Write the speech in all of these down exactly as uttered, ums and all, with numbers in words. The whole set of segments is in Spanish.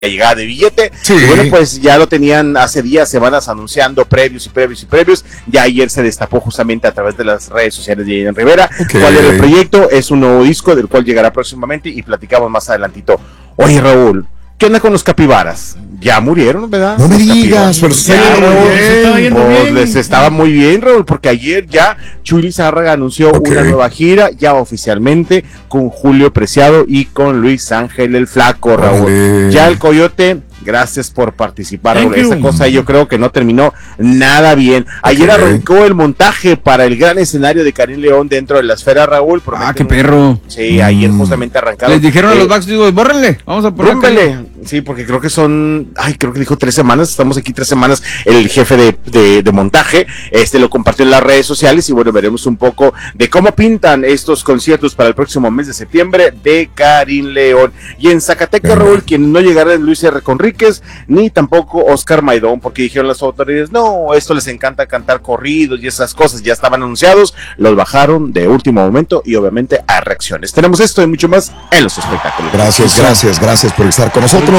llegada de billete, sí. Y bueno, pues ya lo tenían hace días, semanas anunciando previos y previos y previos, ya ayer se destapó justamente a través de las redes sociales de Jenny Rivera, okay. cuál era el proyecto, es un nuevo disco del cual llegará próximamente y platicamos más adelantito. Oye, Raúl, ¿qué onda con los capibaras? Ya murieron, ¿verdad? No me los digas, pero sí, Raúl, les estaba yendo pues, bien. les estaba muy bien, Raúl, porque ayer ya Chuy Lizárraga anunció okay. una nueva gira, ya oficialmente, con Julio Preciado y con Luis Ángel el Flaco, Raúl. Olé. Ya el Coyote, gracias por participar, Thank Raúl. Esta you. cosa yo creo que no terminó nada bien. Ayer Okay. arrancó el montaje para el gran escenario de Karim León dentro de la esfera, Raúl. Ah, qué un... perro. Sí, ayer justamente arrancaron. Les dijeron eh, a los Backstreet Boys, bórrenle, vamos a poner. Rúmbele. Sí, porque creo que son, ay, creo que dijo tres semanas, estamos aquí tres semanas, el jefe de, de, de montaje, este lo compartió en las redes sociales y bueno, veremos un poco de cómo pintan estos conciertos para el próximo mes de septiembre de Karim León. Y en Zacatecas, Raúl, quien no llegará es Luis R. Conríquez, ni tampoco Oscar Maidón, porque dijeron las autoridades, no, esto les encanta cantar corridos y esas cosas, ya estaban anunciados, los bajaron de último momento y obviamente a reacciones. Tenemos esto y mucho más en los espectáculos. Gracias, gracias, gracias por estar con nosotros.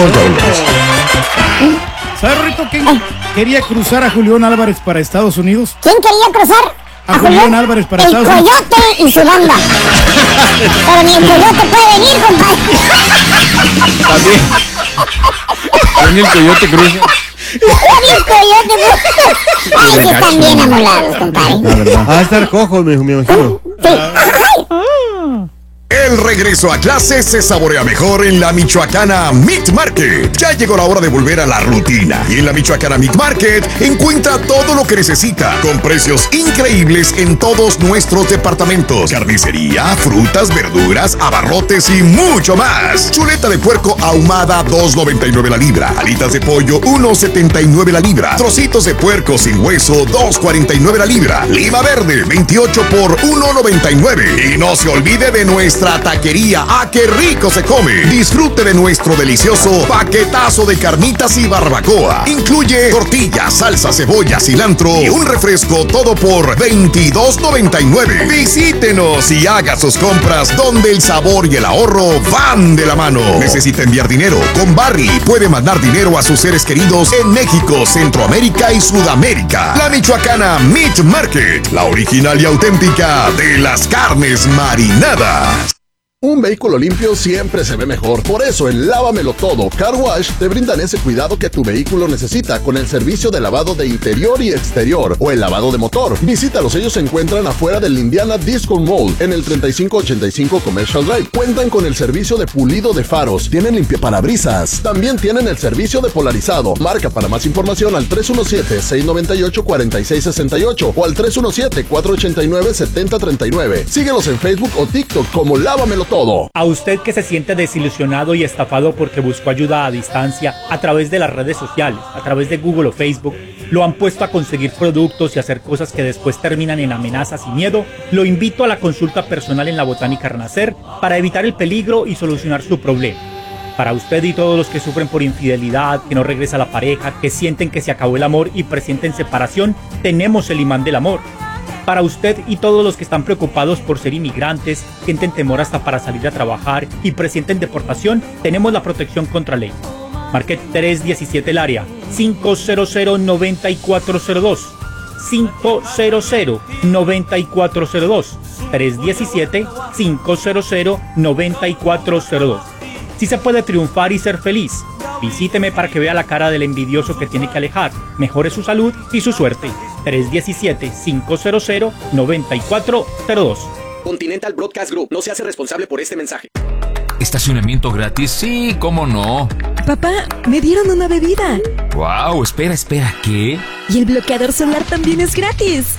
¿Sabes, Rito, quién quería cruzar a Julián Álvarez para Estados Unidos? ¿Quién quería cruzar? A, a Julián Álvarez para el Estados Unidos. El Coyote y su banda. Pero ni el Coyote puede venir, compadre. También. También el Coyote cruza. Ni el Coyote. Ay, sí están bien amolados, compadre. Ah, a estar cojo, me, me imagino. Sí. Ay. El regreso a clase se saborea mejor en la Michoacana Meat Market. Ya llegó la hora de volver a la rutina. Y en la Michoacana Meat Market encuentra todo lo que necesita con precios increíbles en todos nuestros departamentos. Carnicería, frutas, verduras, abarrotes y mucho más. Chuleta de puerco ahumada dos noventa y nueve la libra. Alitas de pollo uno setenta y nueve la libra. Trocitos de puerco sin hueso dos cuarenta y nueve la libra. Lima verde veintiocho por uno noventa y nueve. Y no se olvide de nuestra taquería. ¡Ah, qué rico se come! Disfrute de nuestro delicioso paquetazo de carnitas y barbacoa. Incluye tortillas, salsa, cebolla, cilantro y un refresco, todo por veintidós noventa y nueve. Visítenos y haga sus compras donde el sabor y el ahorro van de la mano. ¿Necesita enviar dinero? Con Barry puede mandar dinero a sus seres queridos en México, Centroamérica y Sudamérica. La Michoacana Meat Market, la original y auténtica de las carnes marinadas. Un vehículo limpio siempre se ve mejor. Por eso en Lávamelo Todo Car Wash te brindan ese cuidado que tu vehículo necesita con el servicio de lavado de interior y exterior o el lavado de motor. Visítalos, ellos se encuentran afuera del Indiana Disco Mall en el treinta y cinco ochenta y cinco Commercial Drive. Cuentan con el servicio de pulido de faros, tienen limpiaparabrisas, también tienen el servicio de polarizado. Marca para más información al tres uno siete, seis nueve ocho, cuatro seis seis ocho o al tres uno siete, cuatro ocho nueve, siete cero tres nueve. Síguelos en Facebook o TikTok como Lávamelo Todo. A usted que se siente desilusionado y estafado porque buscó ayuda a distancia a través de las redes sociales, a través de Google o Facebook, lo han puesto a conseguir productos y hacer cosas que después terminan en amenazas y miedo, lo invito a la consulta personal en la Botánica Renacer para evitar el peligro y solucionar su problema. Para usted y todos los que sufren por infidelidad, que no regresa la pareja, que sienten que se acabó el amor y presienten separación, tenemos el imán del amor. Para usted y todos los que están preocupados por ser inmigrantes, sienten temor hasta para salir a trabajar y presienten deportación, tenemos la protección contra ley. Marque tres diecisiete el área, cinco cero cero, nueve cuatro cero dos, cinco cero cero, nueve cuatro cero dos, tres diecisiete, cinco cero cero, nueve cuatro cero dos. Si se puede triunfar y ser feliz, visíteme para que vea la cara del envidioso que tiene que alejar, mejore su salud y su suerte. tres diecisiete, cinco cero cero, nueve cuatro cero dos. Continental Broadcast Group no se hace responsable por este mensaje. ¿Estacionamiento gratis? Sí, ¿cómo no? Papá, me dieron una bebida. Wow, espera, espera, ¿qué? Y el bloqueador solar también es gratis.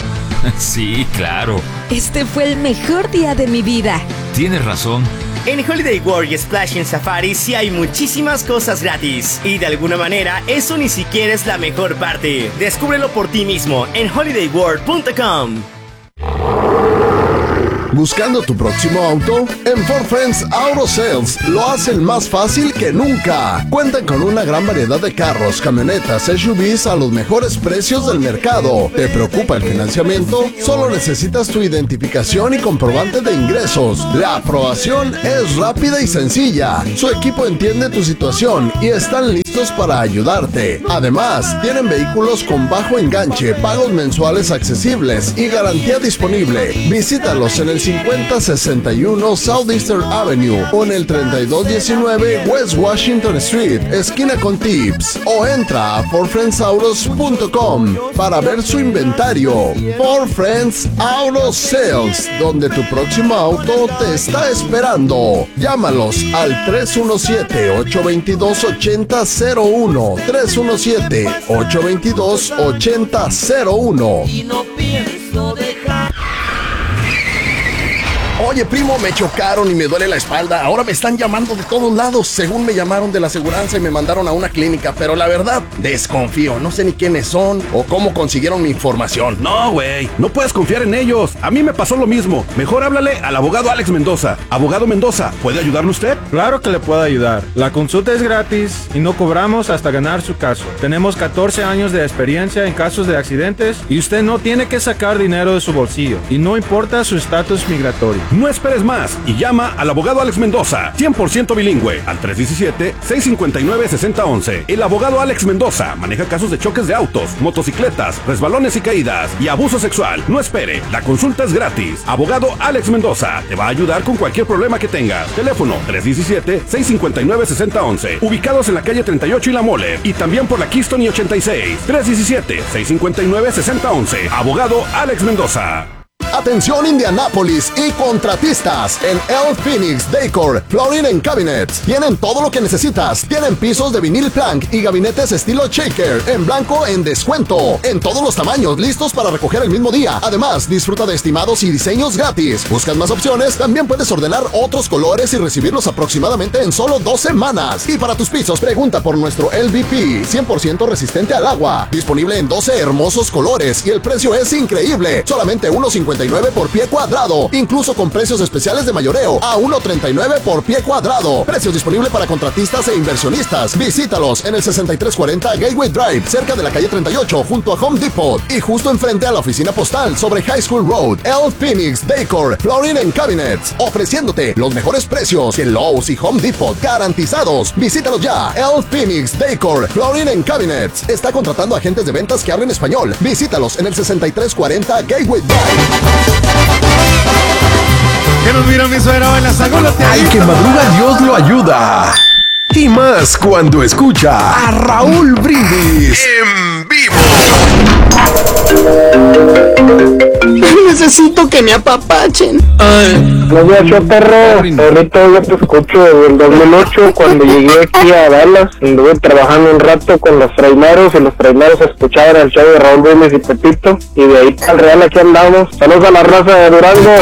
Sí, claro. Este fue el mejor día de mi vida. Tienes razón. En Holiday World y Splash en Safari sí hay muchísimas cosas gratis. Y de alguna manera, eso ni siquiera es la mejor parte. Descúbrelo por ti mismo en holiday world punto com. ¿Buscando tu próximo auto? En Ford Friends Auto Sales lo hacen más fácil que nunca. Cuentan con una gran variedad de carros, camionetas, S U Vs a los mejores precios del mercado. ¿Te preocupa el financiamiento? Solo necesitas tu identificación y comprobante de ingresos. La aprobación es rápida y sencilla. Su equipo entiende tu situación y están listos para ayudarte. Además, tienen vehículos con bajo enganche, pagos mensuales accesibles y garantía disponible. Visítalos en el cincuenta sesenta y uno Southeastern Avenue o en el treinta y dos diecinueve West Washington Street, esquina con Tips, o entra a ford friends autos punto com para ver su inventario. Ford Friends Auto Sales, donde tu próximo auto te está esperando. Llámalos al tres uno siete, ocho dos dos, ocho cero cero uno, tres uno siete, ocho dos dos, ocho cero cero uno. Y no pienso dejar. Oye, primo, me chocaron y me duele la espalda. Ahora me están llamando de todos lados. Según me llamaron de la aseguranza y me mandaron a una clínica. Pero la verdad, desconfío. No sé ni quiénes son o cómo consiguieron mi información. No, güey. No puedes confiar en ellos. A mí me pasó lo mismo. Mejor háblale al abogado Alex Mendoza. Abogado Mendoza, ¿puede ayudarle usted? Claro que le puedo ayudar. La consulta es gratis y no cobramos hasta ganar su caso. Tenemos catorce años de experiencia en casos de accidentes y usted no tiene que sacar dinero de su bolsillo. Y no importa su estatus migratorio. No esperes más y llama al abogado Alex Mendoza, cien por ciento bilingüe, al tres uno siete, seis cinco nueve, seis cero uno uno. El abogado Alex Mendoza maneja casos de choques de autos, motocicletas, resbalones y caídas y abuso sexual. No espere, la consulta es gratis. Abogado Alex Mendoza te va a ayudar con cualquier problema que tengas. Teléfono tres uno siete, seis cinco nueve, seis cero uno uno. Ubicados en la calle treinta y ocho y La Mole y también por la Keystone y ochenta y seis. tres uno siete, seis cinco nueve, seis cero uno uno. Abogado Alex Mendoza. Atención Indianápolis y contratistas. En El Phoenix Decor Flooring and Cabinets tienen todo lo que necesitas. Tienen pisos de vinil plank y gabinetes estilo shaker en blanco en descuento, en todos los tamaños, listos para recoger el mismo día. Además, disfruta de estimados y diseños gratis. ¿Buscas más opciones? También puedes ordenar otros colores y recibirlos aproximadamente en solo dos semanas. Y para tus pisos, pregunta por nuestro L V P cien por ciento resistente al agua, disponible en doce hermosos colores y el precio es increíble, solamente uno cincuenta y nueve por pie cuadrado, incluso con precios especiales de mayoreo a uno treinta y nueve por pie cuadrado. Precios disponibles para contratistas e inversionistas. Visítalos en el sesenta y tres cuarenta Gateway Drive, cerca de la calle treinta y ocho, junto a Home Depot y justo enfrente a la oficina postal sobre High School Road. El Phoenix Decor Flooring and Cabinets, ofreciéndote los mejores precios que Lowe's y Home Depot garantizados. Visítalos ya. El Phoenix Decor Flooring and Cabinets está contratando agentes de ventas que hablen español. Visítalos en el sesenta y tres cuarenta Gateway Drive. ¿Qué nos vieron mi suegro en la sagula? Al que madruga Dios lo ayuda. Y más cuando escucha a Raúl Brindis en vivo. Necesito que me apapachen. No me hecho perro. Ahorita yo te escucho desde el dos mil ocho, cuando llegué aquí a Dallas. Anduve trabajando un rato con los traineros y los traineros escuchaban el show de Raúl Brindis y Pepito. Y de ahí para el Real aquí andamos. Saludos a la raza de Durango.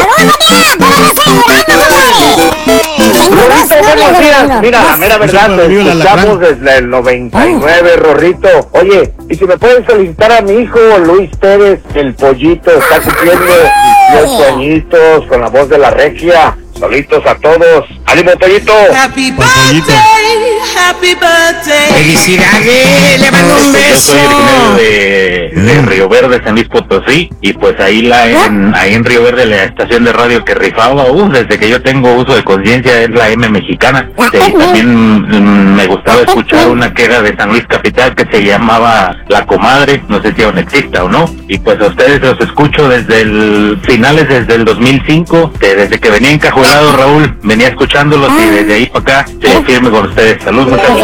Rorrito, buenos días. Mira, la mera verdad, te escuchamos desde el noventa y nueve, Rorrito. Oye, y si me pueden solicitar a mi hijo Luis Pérez, el pollito, está cumpliendo dieciocho añitos con la voz de la regia. Solitos a todos. ¡Ánimo, pollito! Happy birthday, happy birthday. ¡Felicidades! ¡Le mando un beso! Yo soy originario de, de Río Verde, San Luis Potosí, y pues ahí la en, ahí en Río Verde la estación de radio que rifaba, uh, desde que yo tengo uso de conciencia, es la M Mexicana. Sí, también mm, me gustaba escuchar una que era de San Luis Capital que se llamaba La Comadre, no sé si aún exista o no, y pues a ustedes los escucho desde el finales, desde el dos mil cinco, de, desde que venía encajuelado Raúl, venía escuchándolos y desde ahí para acá se firme con ustedes. Saludos, muchachos.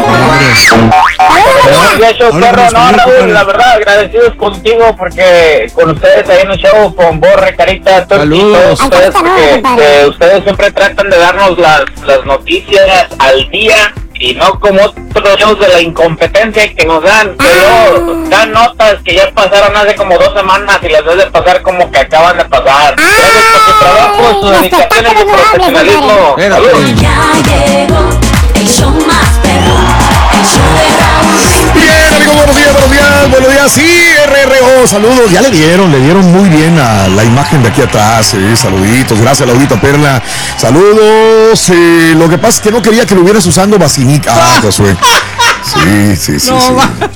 Perro, no, Raúl, la verdad, agradecidos contigo porque con ustedes ahí en el show, con Borre, Carita, todos ustedes, porque que ustedes siempre tratan de darnos las, las noticias al día y no como otros shows de la incompetencia que nos dan, que luego dan notas que ya pasaron hace como dos semanas y las deben pasar como que acaban de pasar. Gracias por su trabajo, su dedicación y su profesionalismo. Ya llegó el show más perro, el show de Raúl. Bien, amigos, buenos días, buenos días, buenos días. Sí, R R O, saludos, ya le dieron, le dieron muy bien a la imagen de aquí atrás, sí, saluditos, gracias Laurita Perla, saludos, eh, lo que pasa es que no quería que lo hubieras usando vacinica, ah, Josué, sí, sí, sí, No, sí.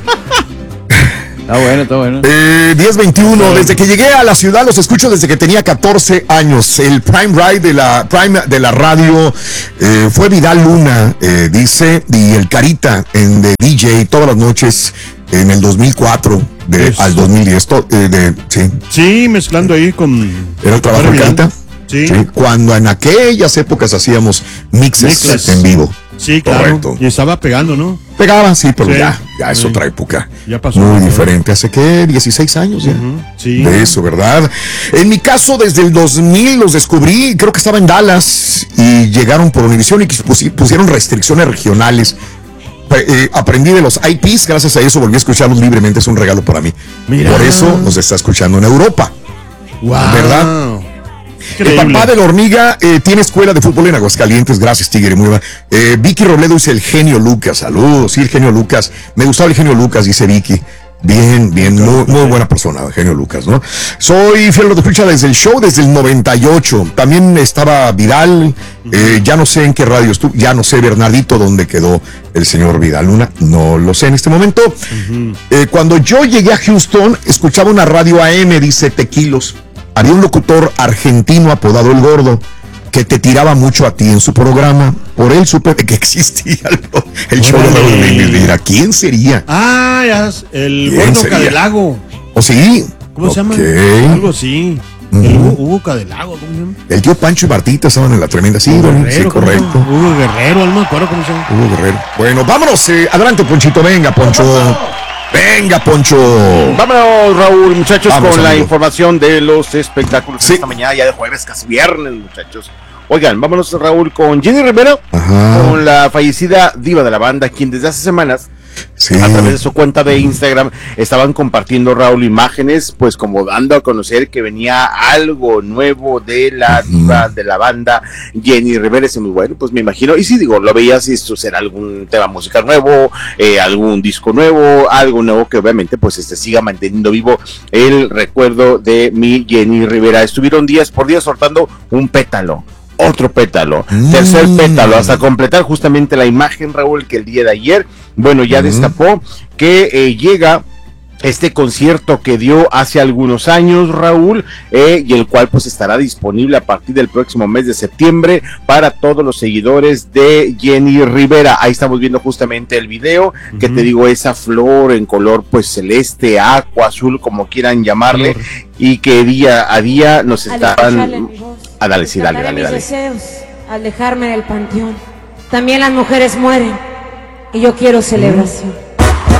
Está bueno, está bueno. Eh, diez veintiuno, desde que llegué a la ciudad los escucho desde que tenía catorce años. El prime ride de la prime de la radio eh, fue Vidal Luna, eh, dice, y el Carita en de D J todas las noches en el dos mil cuatro de, al dos mil diez. To, eh, de, sí. sí, mezclando ahí con... ¿Era el trabajo de Carita? Sí. sí. Cuando en aquellas épocas hacíamos mixes, mixes. en vivo. Sí, claro. Correcto. Y estaba pegando, ¿no? Pegaba, sí, pero sí. ya, ya es sí. otra época. Ya pasó. Muy diferente. Hace que dieciséis años ya. Uh-huh. Sí. De eso, ¿verdad? En mi caso, desde el dos mil los descubrí, creo que estaba en Dallas y llegaron por Univision y pusieron restricciones regionales. Eh, aprendí de los I Ps, gracias a eso volví a escucharlos libremente, es un regalo para mí. Mira. Por eso nos está escuchando en Europa. Wow. ¿Verdad? Increíble. El papá de la hormiga eh, tiene escuela de fútbol en Aguascalientes, gracias Tigre, muy bien. Eh, Vicky Robledo dice el genio Lucas, saludos, sí, el genio Lucas, me gustaba el genio Lucas, dice Vicky. Bien, bien, muy, muy buena persona, el genio Lucas, ¿no? Soy fiel de escucha desde el show, desde el noventa y ocho. También estaba Vidal, eh, ya no sé en qué radio estuvo, ya no sé, Bernardito, dónde quedó el señor Vidal Luna, no lo sé en este momento. Uh-huh. Eh, cuando yo llegué a Houston, escuchaba una radio A M, dice Tequilos. Había un locutor argentino apodado El Gordo que te tiraba mucho a ti en su programa. Por él supe que existía el, el show de Raúl Brindis. Mira, ¿quién sería? Ah, ya, el Gordo Cadelago. ¿O sí? ¿Cómo okay. se llama? Algo así. Uh-huh. El Hugo, Hugo Cadelago, ¿cómo se llama? El tío Pancho y Martita estaban en la tremenda. Sí, Hugo Guerrero, sí, correcto. Hugo Guerrero, no me acuerdo cómo se llama. Hugo Guerrero. Bueno, vámonos. Eh, adelante, Ponchito. Venga, Poncho. Venga, Poncho. Vámonos, Raúl, muchachos, Vamos, con amigo. la información de los espectáculos sí. esta mañana, ya de jueves, casi viernes, muchachos. Oigan, vámonos, Raúl, con Jenny Rivera, Ajá. con la fallecida diva de la banda, quien desde hace semanas, sí. a través de su cuenta de Instagram, estaban compartiendo, Raúl, imágenes, pues como dando a conocer que venía algo nuevo de la uh-huh. diva de la banda, Jenny Rivera. Es muy bueno, pues me imagino, y sí, digo, lo veías, esto será algún tema musical nuevo, eh, algún disco nuevo, algo nuevo que obviamente pues este siga manteniendo vivo el recuerdo de mi Jenny Rivera. Estuvieron días por día soltando un pétalo, otro pétalo, mm. tercer pétalo, hasta completar justamente la imagen, Raúl, que el día de ayer, bueno, ya mm. destapó que eh, llega este concierto que dio hace algunos años, Raúl, eh, y el cual pues estará disponible a partir del próximo mes de septiembre para todos los seguidores de Jenny Rivera. Ahí estamos viendo justamente el video, uh-huh. que te digo, esa flor en color pues celeste, aqua, azul, como quieran llamarle, Flor. y que día a día nos estaban... Ah, dale, sí, dale, dale, dale. Mis deseos al dejarme en el panteón. También las mujeres mueren y yo quiero celebración. Mm.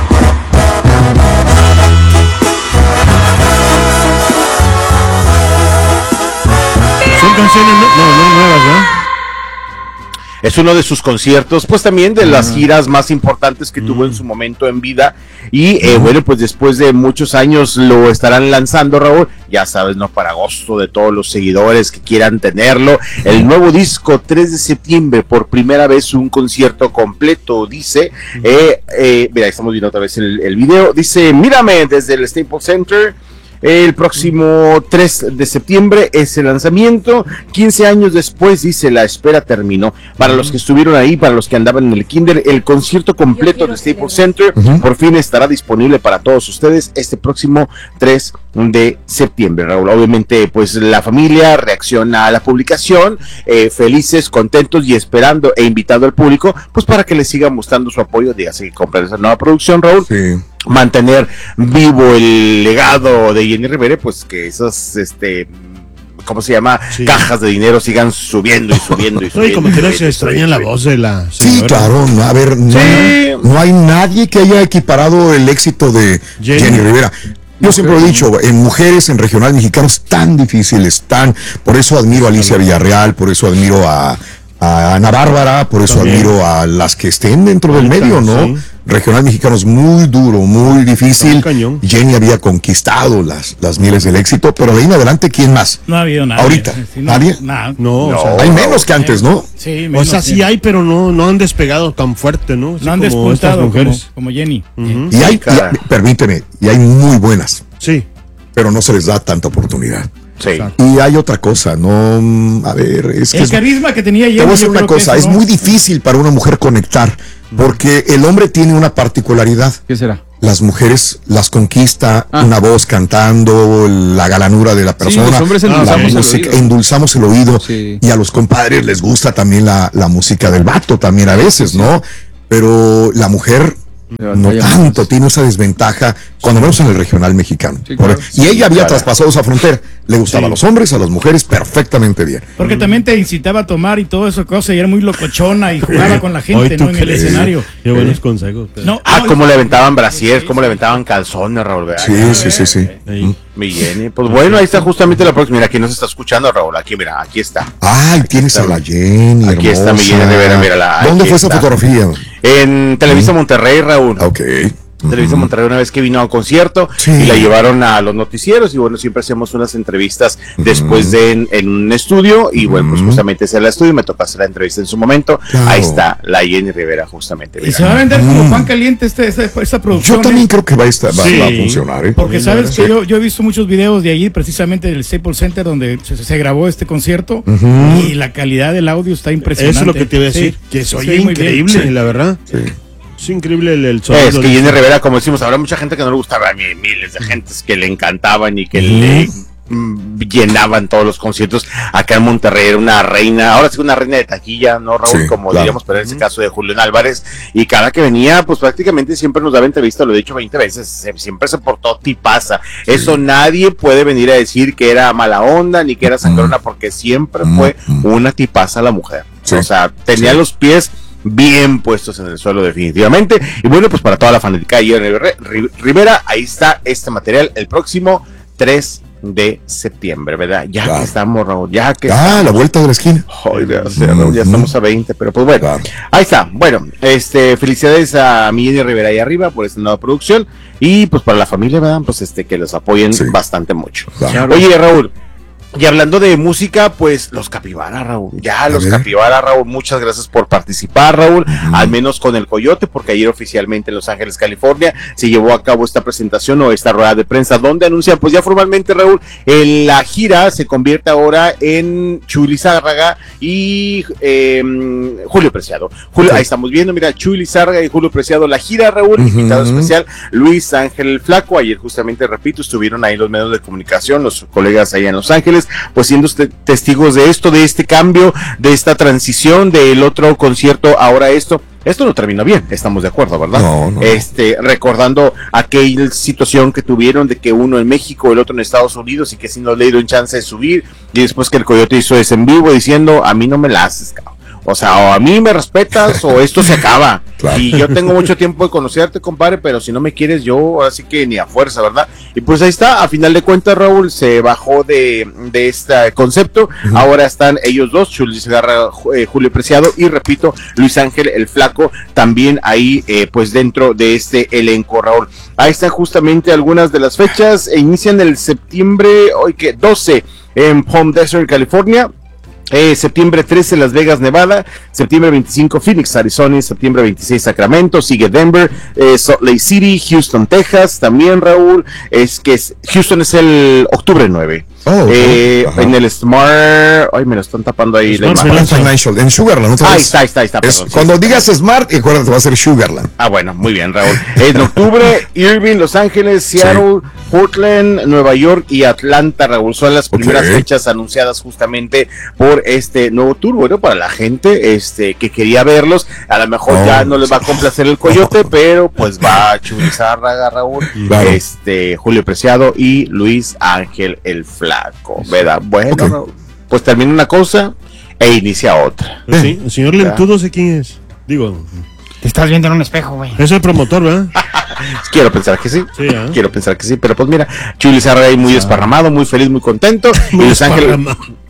Son canciones no, no, no nuevas, ¿verdad? Es uno de sus conciertos, pues también de las giras más importantes que mm. tuvo en su momento en vida. Y eh, bueno, pues después de muchos años lo estarán lanzando, Raúl. Ya sabes, ¿no? Para agosto, de todos los seguidores que quieran tenerlo. El nuevo disco, tres de septiembre, por primera vez un concierto completo, dice. Mm. Eh, eh, mira, estamos viendo otra vez el, el video. Dice, mírame desde el Staples Center. El próximo tres de septiembre es el lanzamiento. quince años después, dice, la espera terminó. Para los que estuvieron ahí, para los que andaban en el kinder, el concierto completo de Staples Center uh-huh. por fin estará disponible para todos ustedes este próximo tres de septiembre, Raúl. Obviamente, pues la familia reacciona a la publicación, eh, felices, contentos y esperando e invitando al público, pues para que les sigan mostrando su apoyo, dígase que compren esa nueva producción, Raúl. Sí. Mantener vivo el legado de Jenny Rivera, pues que esas, este, ¿cómo se llama? Sí. Cajas de dinero sigan subiendo y subiendo y subiendo. No, y como que se extraña la voz de la señora. Sí, claro, a ver, no, sí. no hay nadie que haya equiparado el éxito de Jenny, Jenny Rivera. Yo siempre lo he dicho, en mujeres, en regional mexicano es tan difícil, es tan, por eso admiro a Alicia Villarreal, por eso admiro a, a Ana Bárbara, por eso También. admiro a las que estén dentro del medio, ¿no? Sí. regional mexicano es muy duro, muy difícil. Jenny había conquistado las, las mieles del éxito, pero de ahí en adelante, ¿quién más? No ha habido nadie. Ahorita, Sí, no, ¿nadie? nah. No, No, o sea, hay no. menos que antes, ¿no? Sí, O menos, sea, sí hay, pero no, no han despegado tan fuerte, ¿no? Así No han como estas despuntado como, mujeres. como Jenny. Ujú. Y hay, y- permíteme, y hay muy buenas. Sí. Pero no se les da tanta oportunidad. Sí. Y hay otra cosa, no, mm, a ver, es que El es- carisma que tenía Jenny. te voy a decir yo una creo que cosa, eso es no- muy difícil para una mujer conectar, porque el hombre tiene una particularidad. ¿Qué será? Las mujeres las conquista una voz cantando, la galanura de la persona. los hombres la endulzamos el música- oído. endulzamos el oído. Sí. Y a los compadres les gusta también la, la música del vato, también a veces, ¿no? Pero la mujer no tanto, tiene esa desventaja, cuando menos en el regional mexicano. Sí, Por- claro. y ella había claro. traspasado esa frontera. Le gustaba a los hombres, a las mujeres perfectamente bien. Porque también te incitaba a tomar y todo eso, cosa, y era muy locochona y jugaba con la gente, Hoy tú ¿no? En el crees. escenario. Qué buenos consejos. pero- No, Ah, no, cómo le aventaban brasieres, cómo le aventaban calzones, Raúl. ¿verdad? Sí, sí, sí, sí. Ahí. Mi Jenny. Pues bueno, ahí está justamente la próxima. Mira, aquí nos está escuchando, Raúl. Aquí, mira, aquí está. Ay, tienes a la Jenny, Aquí está mi hermosa. Jenny Rivera, mírala, ¿Dónde aquí fue esa está. fotografía? En Televisa Monterrey, Raúl. Ok. Televisa Monterrey una vez que vino a un concierto Sí. y la llevaron a los noticieros y bueno, siempre hacemos unas entrevistas después de en, en un estudio y bueno, pues justamente ese era el estudio, me tocó hacer la entrevista en su momento. Claro. Ahí está la Jenny Rivera justamente. Y mira. se va a vender como pan caliente este, esta, esta producción. Yo también ¿eh? creo que va a, estar, va, Sí. va a funcionar, ¿eh? Porque Sí, sabes la que verdad. yo, yo he visto muchos videos de allí, precisamente del Staples Center, donde se, se grabó este concierto, Ujú. y la calidad del audio está impresionante. Eso es lo que te iba a decir, Sí, que se soy oye muy bien. increíble, Sí. la verdad. Sí. Es increíble el, el sonido. Es que de- Jenny Rivera, como decimos, habrá mucha gente que no le gustaba, a mí, miles de gentes que le encantaban y que le mm, llenaban todos los conciertos. Acá en Monterrey era una reina, ahora sí una reina de taquilla, ¿no, Raúl? Sí, como claro. diríamos, pero en ese caso de Julián Álvarez. Y cada que venía, pues prácticamente siempre nos daba entrevista, lo he dicho veinte veces, se- siempre se portó tipaza. Eso nadie puede venir a decir que era mala onda ni que era sangrona, porque siempre fue una tipaza la mujer. Sí. O sea, tenía Sí. los pies bien puestos en el suelo definitivamente. Y bueno, pues para toda la fanática de Jenny Ri- Rivera, ahí está este material el próximo tres de septiembre, ¿verdad? Ya Claro. que estamos, Raúl, ya que Ah, estamos. la vuelta de la esquina. Ay, Dios, ya, Raúl, ya estamos a veinte, pero pues bueno, Claro. ahí está. Bueno, este, felicidades a mi Jenny Rivera ahí arriba por esta nueva producción y pues para la familia, ¿verdad? Pues este, que los apoyen Sí. bastante mucho. Claro. Oye, Raúl, y hablando de música, pues los Capibara, Raúl. Ya, los ver. Capibara, Raúl, muchas gracias por participar, Raúl. Al menos con el Coyote, porque ayer oficialmente en Los Ángeles, California, se llevó a cabo esta presentación o esta rueda de prensa donde anuncian, pues ya formalmente, Raúl, en la gira se convierte ahora en Chuy Lizárraga y eh, Julio Preciado. Julio, Ok. Ahí estamos viendo, mira, Chuy Lizárraga y Julio Preciado, la gira, Raúl, Ujú. invitado especial, Luis Ángel el Flaco. Ayer justamente, repito, estuvieron ahí los medios de comunicación, los colegas allá en Los Ángeles, pues siendo usted testigos de esto, de este cambio, de esta transición del otro concierto, ahora esto. Esto no terminó bien, estamos de acuerdo, ¿verdad? No, no. Este, recordando aquella situación que tuvieron de que uno en México, el otro en Estados Unidos, y que si no le dieron chance de subir, y después que el Coyote hizo ese en vivo diciendo, a mí no me la haces, cabrón. O sea, o a mí me respetas o esto se acaba. Claro. Y yo tengo mucho tiempo de conocerte, compadre, pero si no me quieres yo, así que ni a fuerza, ¿verdad? Y pues ahí está, a final de cuentas, Raúl, se bajó de, de este concepto. Uh-huh. Ahora están ellos dos, Chulis Garra, eh, Julio Preciado y, repito, Luis Ángel el Flaco, también ahí, eh, pues dentro de este elenco, Raúl. Ahí están justamente algunas de las fechas. E inician el septiembre, hoy que doce, en Palm Desert, California. Eh, septiembre trece Las Vegas, Nevada, septiembre veinticinco Phoenix, Arizona, septiembre veintiséis Sacramento, sigue Denver, eh, Salt Lake City, Houston, Texas, también, Raúl, es que es, Houston es el octubre nueve. Oh, eh, en el Smart, ay, me lo están tapando ahí. Smart la Financial, en Sugarland. ¿No? Ahí está, ahí está, ahí está. Es, perdón, cuando sí, digas Smart, acuérdate, va a ser Sugarland. Ah, bueno, muy bien, Raúl. En octubre, Irving, Los Ángeles, Seattle, sí. Portland, Nueva York y Atlanta, Raúl. Son las primeras okay. fechas anunciadas justamente por este nuevo tour. Bueno, para la gente este que quería verlos, a lo mejor oh, ya no les va a complacer el Coyote, oh. pero pues va a Chuy Lizárraga, Raúl, claro. este Julio Preciado y Luis Ángel el Flaco. ¿Verdad? Bueno, okay. Raúl, pues termina una cosa e inicia otra. Sí, el señor Lentudo sé quién es. Digo, te estás viendo en un espejo, güey. Es el promotor, ¿verdad? Quiero pensar que sí. sí ¿eh? Quiero pensar que sí, pero pues mira, Chuy Lizárraga ahí muy ah. desparramado, muy feliz, muy contento. Muy y Luis Ángel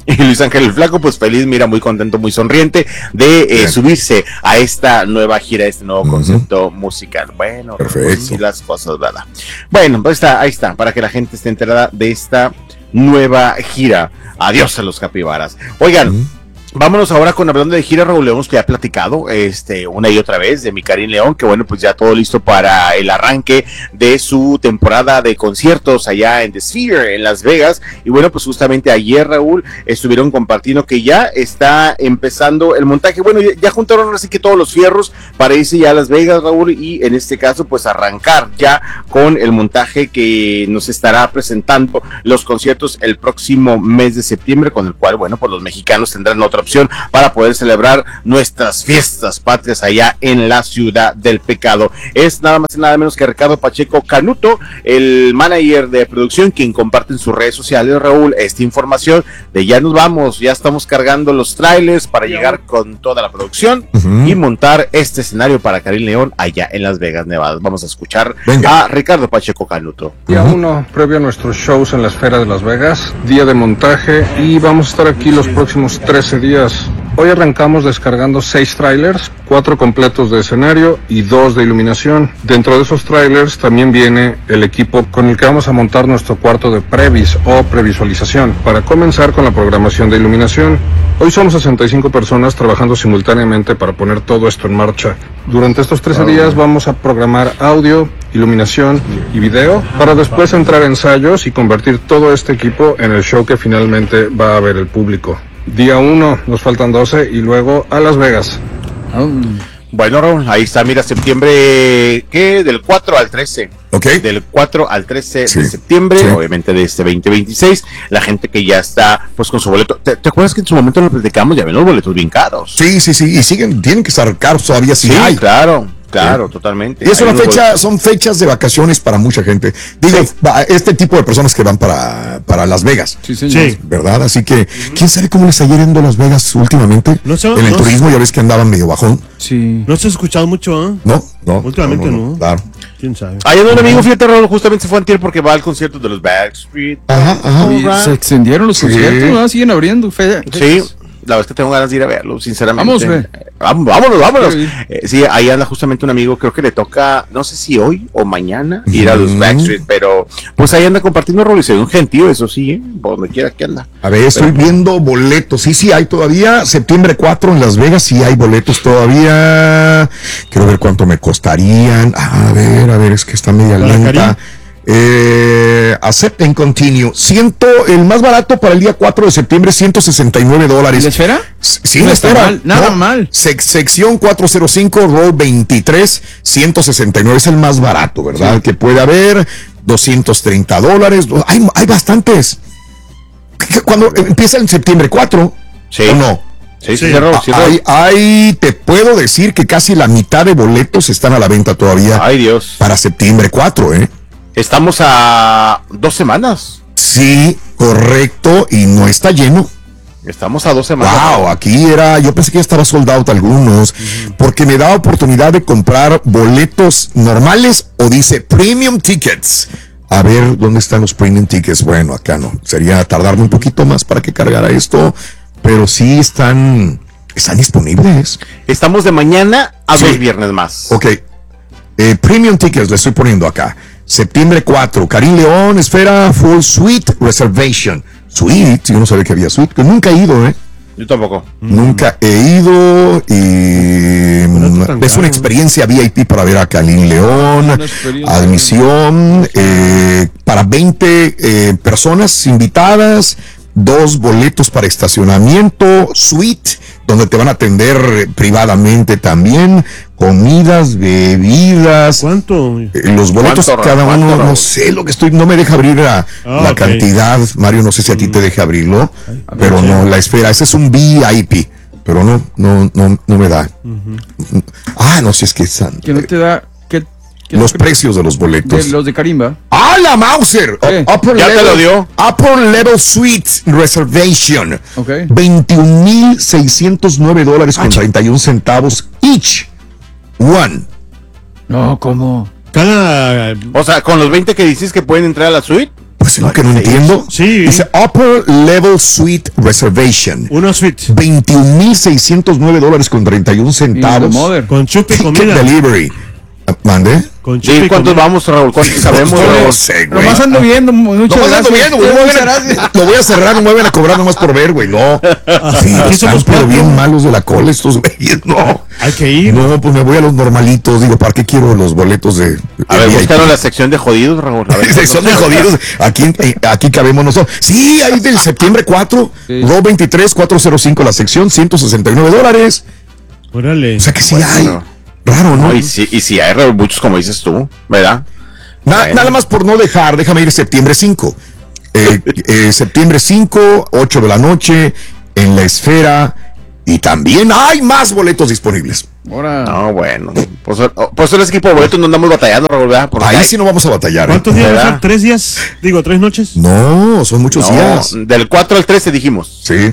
Y Luis Ángel el Flaco, pues feliz, mira, muy contento, muy sonriente de eh, subirse a esta nueva gira, este nuevo uh-huh. concepto musical. Bueno, perfecto. Y las cosas, ¿verdad? Bueno, pues está, ahí está, para que la gente esté enterada de esta nueva gira. Adiós a los capibaras. Oigan, uh-huh. vámonos ahora con hablando de gira, Raúl, hemos ya platicado este, una y otra vez de mi Karim León, que bueno, pues ya todo listo para el arranque de su temporada de conciertos allá en The Sphere, en Las Vegas, y bueno, pues justamente ayer, Raúl, estuvieron compartiendo que ya está empezando el montaje, bueno, ya, ya juntaron así que todos los fierros para irse ya a Las Vegas, Raúl, y en este caso, pues arrancar ya con el montaje que nos estará presentando los conciertos el próximo mes de septiembre, con el cual, bueno, pues los mexicanos tendrán otra opción para poder celebrar nuestras fiestas patrias allá en la ciudad del pecado. Es nada más y nada menos que Ricardo Pacheco Canuto, el manager de producción, quien comparte en sus redes sociales, Raúl, esta información de ya nos vamos, ya estamos cargando los trailers para llegar con toda la producción uh-huh. y montar este escenario para Karim León allá en Las Vegas, Nevada. Vamos a escuchar Venga. a Ricardo Pacheco Canuto. Día uno, previo a nuestros shows en la esfera de Las Vegas, día de montaje, y vamos a estar aquí los próximos trece días. Hoy arrancamos descargando seis trailers, cuatro completos de escenario y dos de iluminación. Dentro de esos trailers también viene el equipo con el que vamos a montar nuestro cuarto de previs o previsualización para comenzar con la programación de iluminación. Hoy somos sesenta y cinco personas trabajando simultáneamente para poner todo esto en marcha. Durante estos trece días vamos a programar audio, iluminación y video para después entrar a ensayos y convertir todo este equipo en el show que finalmente va a ver el público. Día uno, nos faltan doce y luego a Las Vegas. Oh. Bueno, Raúl, ahí está, mira, septiembre, ¿qué? Del cuatro al trece. Ok. Del cuatro al trece sí. de septiembre, sí. obviamente de este veinte veintiséis, la gente que ya está, pues con su boleto. ¿Te, te acuerdas que en su momento lo platicamos? Ya ven los boletos bien caros. Sí, sí, sí, y siguen, tienen que estar caros todavía si sí, hay. claro. Claro, sí. totalmente. Y es una fecha, son fechas de vacaciones para mucha gente. Digo, sí. este tipo de personas que van para, para Las Vegas. Sí, señor. Sí. ¿Verdad? Así que, uh-huh. ¿quién sabe cómo les está yendo a Las Vegas últimamente? No sé, en el no, turismo ya ves que andaban medio bajón. Sí. No se ha escuchado mucho, ¿eh? No, no. Últimamente no. no, no. Claro. ¿Quién sabe? Hay un amigo, fíjate, Raúl, justamente se fue antier porque va al concierto de los Backstreet. Ajá, ajá. Right. Se extendieron los sí. conciertos, ¿no? Siguen abriendo. Fe- sí. La verdad es que tengo ganas de ir a verlo, sinceramente. Vamos, güey. Vamos, vámonos, vámonos. Sí. Eh, sí, ahí anda justamente un amigo, creo que le toca, no sé si hoy o mañana, mm. ir a los Backstreet, pero pues ahí anda compartiendo rol y se ve un gentío, eso sí, ¿eh? Por donde quiera que anda. A ver, estoy pero, viendo boletos, sí, sí hay todavía, septiembre cuatro en Las Vegas, sí hay boletos todavía. Quiero ver cuánto me costarían. A ver, a ver, es que está media lenta. Eh, acepten continue. Ciento, el más barato para el día cuatro de septiembre, ciento sesenta y nueve dólares. ¿La esfera? Sí, no la esfera. Mal, nada no, mal. Sec, sección cuatrocientos cinco, roll veintitrés, ciento sesenta y nueve es el más barato, ¿verdad? Sí. Que puede haber doscientos treinta dólares. Hay, hay bastantes. Cuando empieza en septiembre cuatro, sí. ¿o no? Sí, sí, cerró, cerró. Hay, hay, te puedo decir que casi la mitad de boletos están a la venta todavía. Ay, Dios. Para septiembre cuatro, ¿eh? Estamos a dos semanas. Sí, correcto, y no está lleno. Estamos a dos semanas. Wow, aquí era, yo pensé que ya estaba sold out algunos, uh-huh. porque me da oportunidad de comprar boletos normales o dice premium tickets. A ver, ¿dónde están los premium tickets? Bueno, acá no, sería tardarme un poquito más para que cargara esto, pero sí están, están disponibles. Estamos de mañana a sí. dos viernes más. Ok, eh, premium tickets le estoy poniendo acá. Septiembre cuatro, Karim León, Esfera Full Suite Reservation. Suite, yo no sabía que había suite, que nunca he ido, ¿eh? Yo tampoco. Nunca he ido y bueno, es una experiencia V I P para ver a Karim León, admisión, eh, para veinte eh, personas invitadas, dos boletos para estacionamiento, suite, donde te van a atender privadamente también, comidas, bebidas. ¿Cuánto? Eh, los boletos ¿Cuánto, cada uno, cuánto, no sé lo que estoy, no me deja abrir la, oh, la okay. cantidad, Mario, no sé si a ti te deja abrirlo, Ay, pero no, la espera, ese es un V I P, pero no, no, no, no me da. Uh-huh. Ah, no sé, es que están. Que no te da. Los precios de los boletos. De los de Karimba. ¡Ah, la Mauser! ¿Qué? Upper ya level, te lo dio. Upper Level Suite Reservation. Ok. veintiún mil seiscientos nueve dólares con treinta y un centavos each one. No, ¿cómo? Cada. O sea, con los veinte que dices que pueden entrar a la suite. es lo que no entiendo. Sí. Dice Upper Level Suite Reservation. Una suite. veintiún mil seiscientos nueve dólares con treinta y un centavos. Con chupe y Ticket comida. Delivery. ¿Mande? Con Sí, ¿cuántos vamos, Raúl? ¿Cuántos sabemos? No Raúl? sé, güey. Nomás ando viendo. Muchas Nomás ando gracias. viendo, güey. No Muchas vayan a- gracias. Lo voy a cerrar, no me van a cobrar nomás por ver, güey. No. Sí, están pero bien malos de la cola estos güeyes. No. Hay que ir. No, pues me voy a los normalitos. Digo, ¿para qué quiero los boletos de. A ver, de buscaron la sección de jodidos, Raúl. A ver, Son de jodidos. Aquí, eh, aquí cabemos nosotros. Sí, hay del septiembre cuatro, dos veintitrés, cuatrocientos cinco la sección, ciento sesenta y nueve dólares. Órale. O sea que sí Bueno, hay. no. Raro, ¿no? No, y sí, y sí hay Raúl, muchos como dices tú, ¿verdad? Na- Bueno. Nada más por no dejar, déjame ir septiembre cinco. Eh, eh, septiembre cinco, ocho de la noche, en la Esfera. Y también hay más boletos disponibles. Ahora. No, bueno. Pues, oh, pues el equipo de boletos no andamos batallando, Raúl, ¿verdad? Porque Ahí hay- sí no vamos a batallar. ¿eh? ¿Cuántos días va a ¿Verdad? ser? ¿Tres días? Digo, ¿tres noches? No, son muchos No, días. del cuatro al trece dijimos. Sí,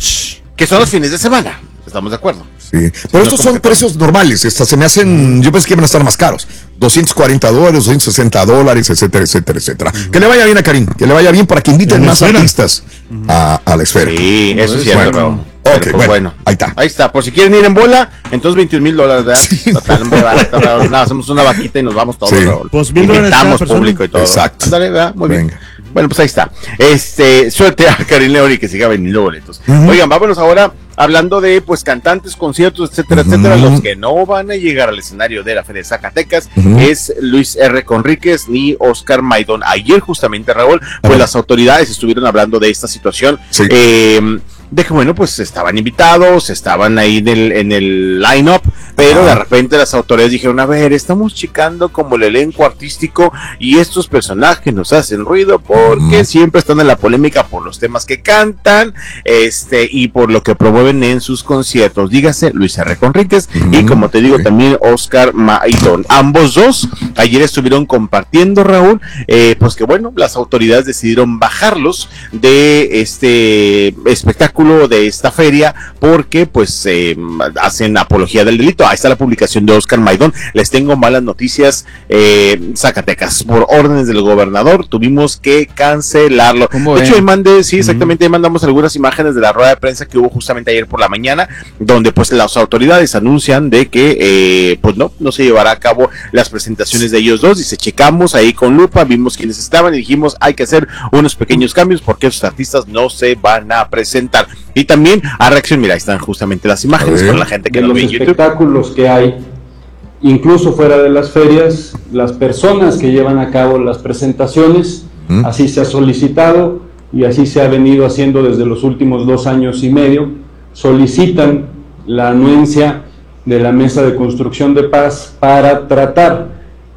Que son los fines de semana. Estamos de acuerdo. sí. Pero estos como son que- precios normales. Estas se me hacen. Yo pensé que iban a estar más caros. doscientos cuarenta dólares, doscientos sesenta dólares, etcétera, etcétera, etcétera. Que le vaya bien a Karim. Que le vaya bien para que inviten En la más Esfera. artistas a, a la Esfera. Sí, eso es cierto, Bueno. Raúl. Ok, Pero, pues, bueno, bueno, ahí está. Ahí está. Por si quieren ir en bola, entonces veintiún mil dólares, ¿verdad? Sí. Total, hombre, barato, Raúl. Nada, hacemos una vaquita y nos vamos todos, Sí. Raúl. Pues, mil dólares Invitamos cada persona. público y todo. Exacto. Ándale, ¿verdad? Muy bien. Venga. Bueno, pues ahí está. Este, suerte a Karim León y que siga vendiendo boletos. Ujú. Oigan, vámonos ahora hablando de pues cantantes, conciertos, etcétera, Ujú. etcétera. Los que no van a llegar al escenario de la Feria de Zacatecas Ujú. es Luis R. Conríquez ni Oscar Maidón. Ayer justamente, Raúl, pues ver. las autoridades estuvieron hablando de esta situación. Sí. Eh, de que bueno, pues estaban invitados, estaban ahí en el, en el line-up, pero Ajá. de repente las autoridades dijeron, a ver, estamos checando como el elenco artístico y estos personajes nos hacen ruido porque Ujú. siempre están en la polémica por los temas que cantan, este, y por lo que promueven en sus conciertos. Dígase Luis R. Conríquez y Ujú. como te digo Sí. también Oscar Maidón. Ambos dos ayer estuvieron compartiendo, Raúl, eh, pues que bueno, las autoridades decidieron bajarlos de este espectáculo, de esta feria, porque pues eh, hacen apología del delito. Ahí está la publicación de Oscar Maidón. Les tengo malas noticias, eh, Zacatecas, por órdenes del gobernador tuvimos que cancelarlo. ¿Cómo De ven? hecho, ahí mandé, sí, exactamente, ahí mandamos algunas imágenes de la rueda de prensa que hubo justamente ayer por la mañana, donde pues las autoridades anuncian de que eh, pues no, no se llevará a cabo las presentaciones de ellos dos. Dice, checamos ahí con lupa, vimos quiénes estaban y dijimos, hay que hacer unos pequeños cambios porque esos artistas no se van a presentar. Y también a reacción, mira, ahí están justamente las imágenes para la gente que de lo los ve en YouTube. espectáculos que hay, incluso fuera de las ferias, las personas que llevan a cabo las presentaciones, ¿Mm? así se ha solicitado y así se ha venido haciendo desde los últimos dos años y medio, solicitan la anuencia de la Mesa de Construcción de Paz para tratar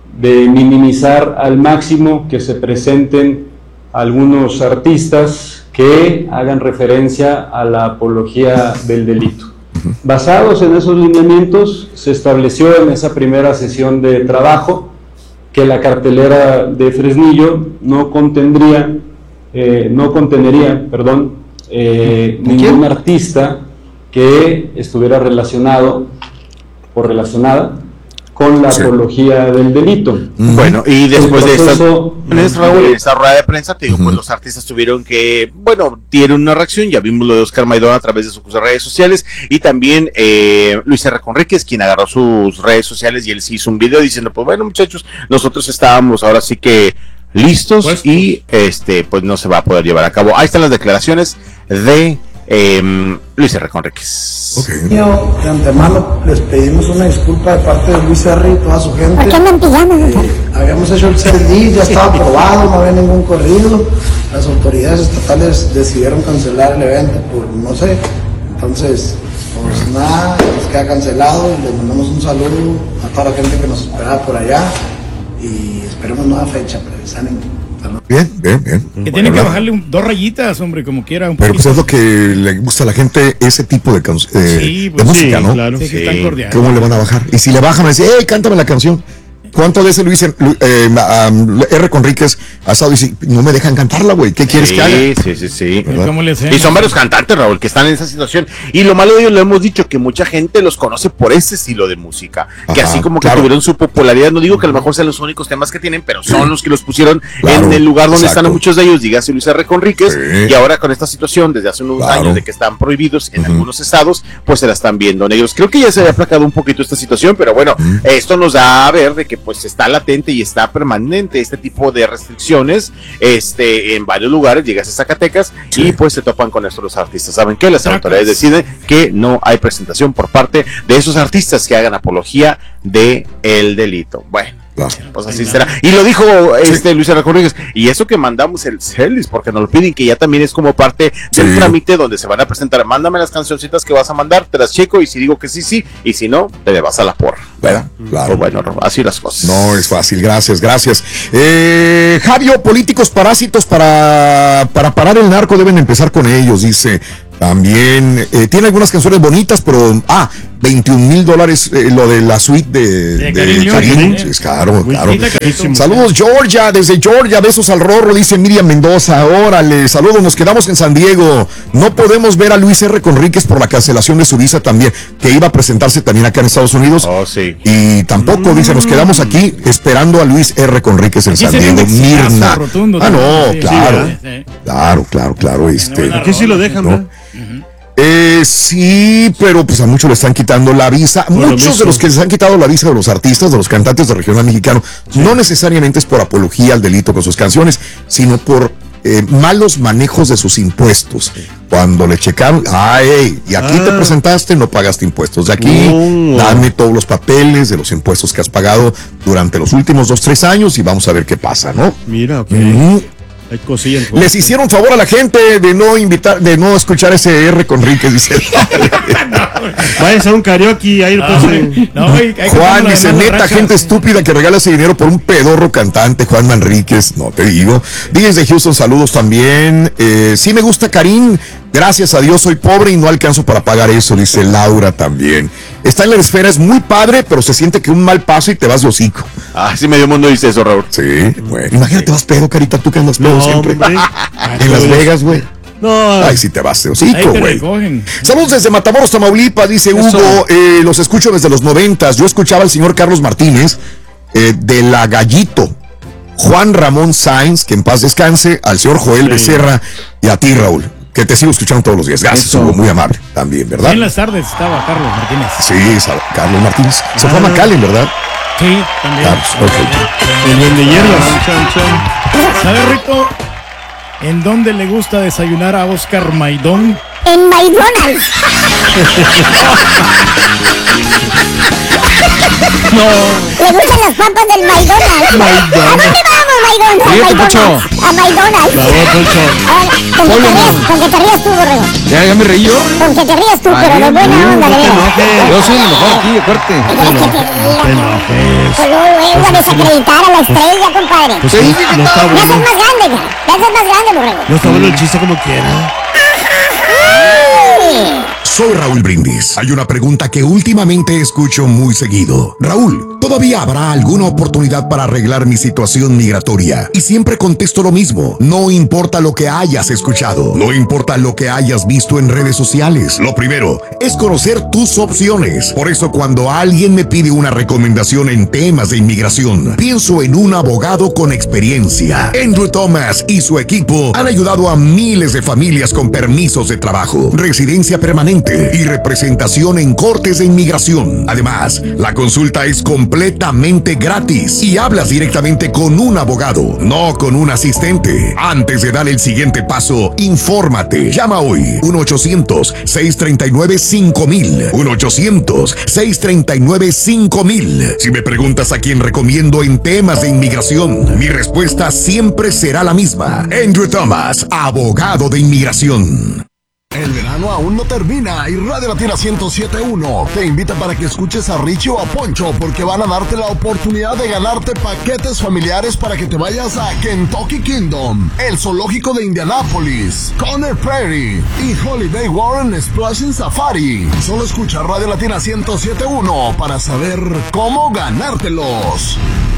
de minimizar al máximo que se presenten algunos artistas que hagan referencia a la apología del delito. Basados en esos lineamientos, se estableció en esa primera sesión de trabajo que la cartelera de Fresnillo no contendría, eh, no contenería, perdón, eh, ningún artista que estuviera relacionado o relacionada con la Sí. apología del delito. Bueno, y después El de estas proceso- reuniones, Raúl, en esta rueda de prensa, te digo, pues los artistas tuvieron que, bueno, dieron una reacción, ya vimos lo de Oscar Maidón a través de sus redes sociales, y también eh, Luis R. Conríquez, quien agarró sus redes sociales y él sí hizo un video diciendo, pues bueno, muchachos, nosotros estábamos ahora sí que listos y este pues no se va a poder llevar a cabo. Ahí están las declaraciones de eh, Luis R. Conríquez. De antemano les pedimos una disculpa de parte de Luis R. y toda su gente. ¿Por qué andan pijamas? Eh, habíamos hecho el C D, ya estaba aprobado, no había ningún corrido. Las autoridades estatales decidieron cancelar el evento por no sé. Entonces, pues nada, nos queda cancelado y les mandamos un saludo a toda la gente que nos esperaba por allá y esperemos nueva fecha, pues ánimo. Bien, bien, bien. Que tienen que bajarle un- dos rayitas, hombre, como quiera. Un Pero pues poquito. es lo que le gusta a la gente, ese tipo de, can- eh, Sí, de pues música, sí, ¿no? claro. Sí, que están cordiales. ¿Cómo le van a bajar? Y si le bajan, me dicen, hey, cántame la canción. ¿Cuántas veces Luis eh, um, R. Conríquez ha estado diciendo, no me dejan cantarla, güey? ¿Qué quieres sí, que haga? Sí, sí, sí. ¿Cómo le hacemos? Y son varios cantantes, Raúl, que están en esa situación. Y lo malo de ellos, lo hemos dicho, que mucha gente los conoce por ese estilo de música. Ajá, que así como que claro. tuvieron su popularidad. No digo que a lo mejor sean los únicos temas que tienen, pero son los que los pusieron claro, en el lugar donde exacto. están muchos de ellos, dígase Luis R. Conríquez. Sí. Y ahora con esta situación, desde hace unos claro. años de que están prohibidos en uh-huh. algunos estados, pues se la están viendo negros. Creo que ya se había aplacado un poquito esta situación, pero bueno, uh-huh. esto nos da a ver de que pues está latente y está permanente este tipo de restricciones este, en varios lugares. Llegas a Zacatecas sí. y pues se topan con esto los artistas. ¿Saben qué? Las autoridades deciden que no hay presentación por parte de esos artistas que hagan apología de el delito. Bueno. Claro. Pues así será. Y lo dijo este sí. Luis R. Rodríguez. Y eso que mandamos el Celis, porque nos lo piden, que ya también es como parte del sí. trámite donde se van a presentar. Mándame las cancioncitas que vas a mandar, te las checo y si digo que sí, sí, y si no, te me vas a la porra. ¿Verdad? Claro. Pues bueno, así las cosas. No es fácil, gracias, gracias. Eh, Javio, políticos parásitos para, para parar el narco deben empezar con ellos, dice. También eh, tiene algunas canciones bonitas, pero ah, veintiún mil dólares eh, lo de la suite de, de, de Karim. Es caro, claro. Saludos, Georgia, desde Georgia, besos al Rorro, dice Miriam Mendoza. Órale, saludos, nos quedamos en San Diego. No podemos ver a Luis R. Conríquez por la cancelación de su visa también, que iba a presentarse también acá en Estados Unidos. Oh, sí. Y tampoco, dice, nos quedamos aquí esperando a Luis R. Conríquez en aquí San Diego. Mirna. Rotundo, ah, no, sí, claro. Sí, sí. Claro, claro, claro. Este, aquí sí lo dejan, ¿no? Uh-huh. Eh, sí, pero pues a muchos le están quitando la visa. Por muchos de los que les han quitado la visa de los artistas, de los cantantes de regional mexicano, sí. no necesariamente es por apología al delito con sus canciones, sino por eh, malos manejos de sus impuestos. Sí. Cuando le checaron, ay, y aquí ah. te presentaste, no pagaste impuestos. De aquí, no. dame todos los papeles de los impuestos que has pagado durante los últimos dos, tres años y vamos a ver qué pasa, ¿no? Mira, ok. Mm-hmm. Hay cosillas. Les hicieron favor a la gente de no invitar, de no escuchar ese R. Conríquez, dice. Vaya a ser un karaoke, ahí lo pueden no, hay, hay Juan dice, neta, racha, gente sí. estúpida que regala ese dinero por un pedorro cantante, Juan Manríquez, no te digo. Díaz de Houston, saludos también. Eh, sí me gusta Karim, gracias a Dios soy pobre y no alcanzo para pagar eso, dice Laura también. Está en la esfera, es muy padre, pero se siente que un mal paso y te vas de hocico. Ah, sí, medio mundo dice eso, Raúl. Sí, bueno. Imagínate, sí. vas pedo, Carita, tú que andas pedo no, siempre. En Las Vegas, güey. No. Ay, si te vas de hocico, güey. Saludos desde Matamoros, Tamaulipas, dice eso. Hugo. Eh, los escucho desde los noventas. Yo escuchaba al señor Carlos Martínez eh, de La Gallito, Juan Ramón Sainz, que en paz descanse, al señor Joel sí. Becerra y a ti, Raúl. Que te sigo escuchando todos los días. Gracias, Hugo, muy amable también, ¿verdad? En las tardes estaba Carlos Martínez. Sí, Carlos Martínez. Se ah. fue a McAllen, ¿verdad? Sí, también. Claro, okay. El de hierbas. ¿Sabe, Rito, en dónde le gusta desayunar a Oscar Maidón? En McDonald's. No. Le gustan las papas del McDonald's. McDonald's. ¿A dónde vamos, McDonald's? A McDonald's. A McDonald's. Con que te rías, con que te rías tú, Borrego. ¿Ya, ya me reí yo? Con que te rías tú, pero de buena onda, de veras. Yo soy el mejor aquí, aparte. Que te rías. Pues luego a desacreditar a la estrella, compadre. Pues sí, no está bueno. Ya sos más grande, ya sos más grande, Borrego. No está bueno el chiste como quiera. Soy Raúl Brindis. Hay una pregunta que últimamente escucho muy seguido. Raúl, ¿todavía habrá alguna oportunidad para arreglar mi situación migratoria? Y siempre contesto lo mismo. No importa lo que hayas escuchado. No importa lo que hayas visto en redes sociales. Lo primero es conocer tus opciones. Por eso cuando alguien me pide una recomendación en temas de inmigración, pienso en un abogado con experiencia. Andrew Thomas y su equipo han ayudado a miles de familias con permisos de trabajo, residencia permanente y representación en cortes de inmigración. Además, la consulta es completamente gratis y hablas directamente con un abogado, no con un asistente. Antes de dar el siguiente paso, infórmate. Llama hoy uno ochocientos, seiscientos treinta y nueve, cinco mil. uno ochocientos, seiscientos treinta y nueve, cinco mil. Si me preguntas a quién recomiendo en temas de inmigración, mi respuesta siempre será la misma. Andrew Thomas, abogado de inmigración. El verano aún no termina y Radio Latina ciento siete punto uno te invita para que escuches a Richie o a Poncho porque van a darte la oportunidad de ganarte paquetes familiares para que te vayas a Kentucky Kingdom, el zoológico de Indianápolis, Conner Prairie y Holiday Warren Splashing Safari. Solo escucha Radio Latina ciento siete punto uno para saber cómo ganártelos.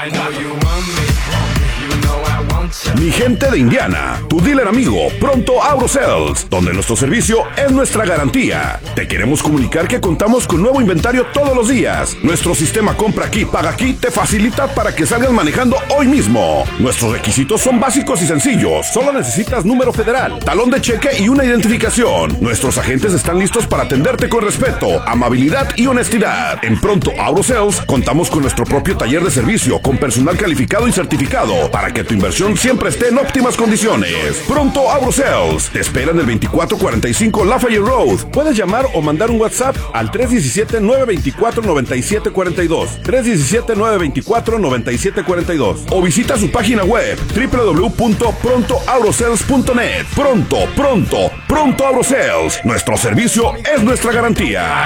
Mi gente de Indiana, tu dealer amigo, Pronto AutoSales, donde nuestro servicio es nuestra garantía. Te queremos comunicar que contamos con nuevo inventario todos los días. Nuestro sistema compra aquí, paga aquí, te facilita para que salgas manejando hoy mismo. Nuestros requisitos son básicos y sencillos. Solo necesitas número federal, talón de cheque y una identificación. Nuestros agentes están listos para atenderte con respeto, amabilidad y honestidad. En Pronto AutoSales contamos con nuestro propio taller de servicio con personal calificado y certificado para que tu inversión siempre esté en óptimas condiciones. Pronto AutoSales te esperan el veinticuatro cuarenta y cinco Lafayette Road. Puedes llamar o mandar un WhatsApp al tres uno siete, nueve dos cuatro, nueve siete cuatro dos, tres uno siete, nueve dos cuatro, nueve siete cuatro dos, o visita su página web doble u doble u doble u punto pronto autosales punto net. Pronto, pronto, Pronto AutoSales. Nuestro servicio es nuestra garantía.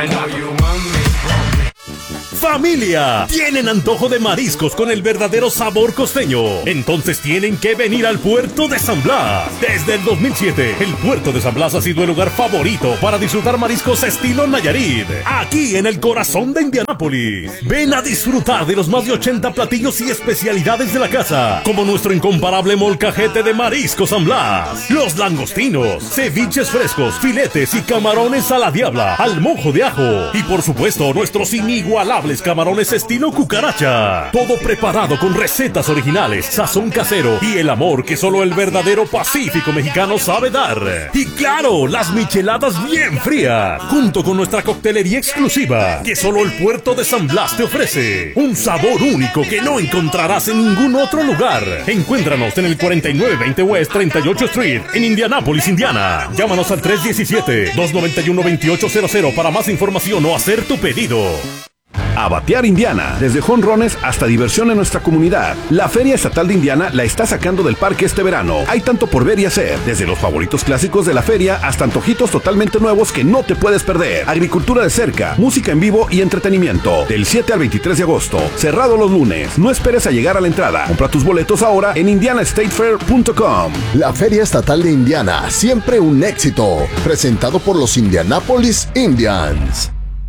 ¡Familia! ¿Tienen antojo de mariscos con el verdadero sabor costeño? Entonces tienen que venir al puerto de San Blas. Desde el dos mil siete, el puerto de San Blas ha sido el lugar favorito para disfrutar mariscos estilo Nayarit, aquí en el corazón de Indianápolis. Ven a disfrutar de los más de ochenta platillos y especialidades de la casa, como nuestro incomparable molcajete de marisco San Blas, los langostinos, ceviches frescos, filetes y camarones a la diabla, al mojo de ajo, y por supuesto nuestros inigualables camarones estilo cucaracha. Todo preparado con recetas originales, sazón casero y el amor que solo el verdadero Pacífico mexicano sabe dar. Y claro, las micheladas bien frías, junto con nuestra coctelería exclusiva que solo el puerto de San Blas te ofrece. Un sabor único que no encontrarás en ningún otro lugar. Encuéntranos en el cuarenta y nueve veinte West treinta y ocho Street en Indianápolis, Indiana. Llámanos al tres uno siete, dos nueve uno, dos ocho cero cero para más información o hacer tu pedido. A batear Indiana, desde jonrones hasta diversión en nuestra comunidad. La Feria Estatal de Indiana la está sacando del parque este verano. Hay tanto por ver y hacer, desde los favoritos clásicos de la feria hasta antojitos totalmente nuevos que no te puedes perder. Agricultura de cerca, música en vivo y entretenimiento. Del siete al veintitrés de agosto, cerrado los lunes. No esperes a llegar a la entrada. Compra tus boletos ahora en indiana state fair punto com. La Feria Estatal de Indiana, siempre un éxito. Presentado por los Indianapolis Indians.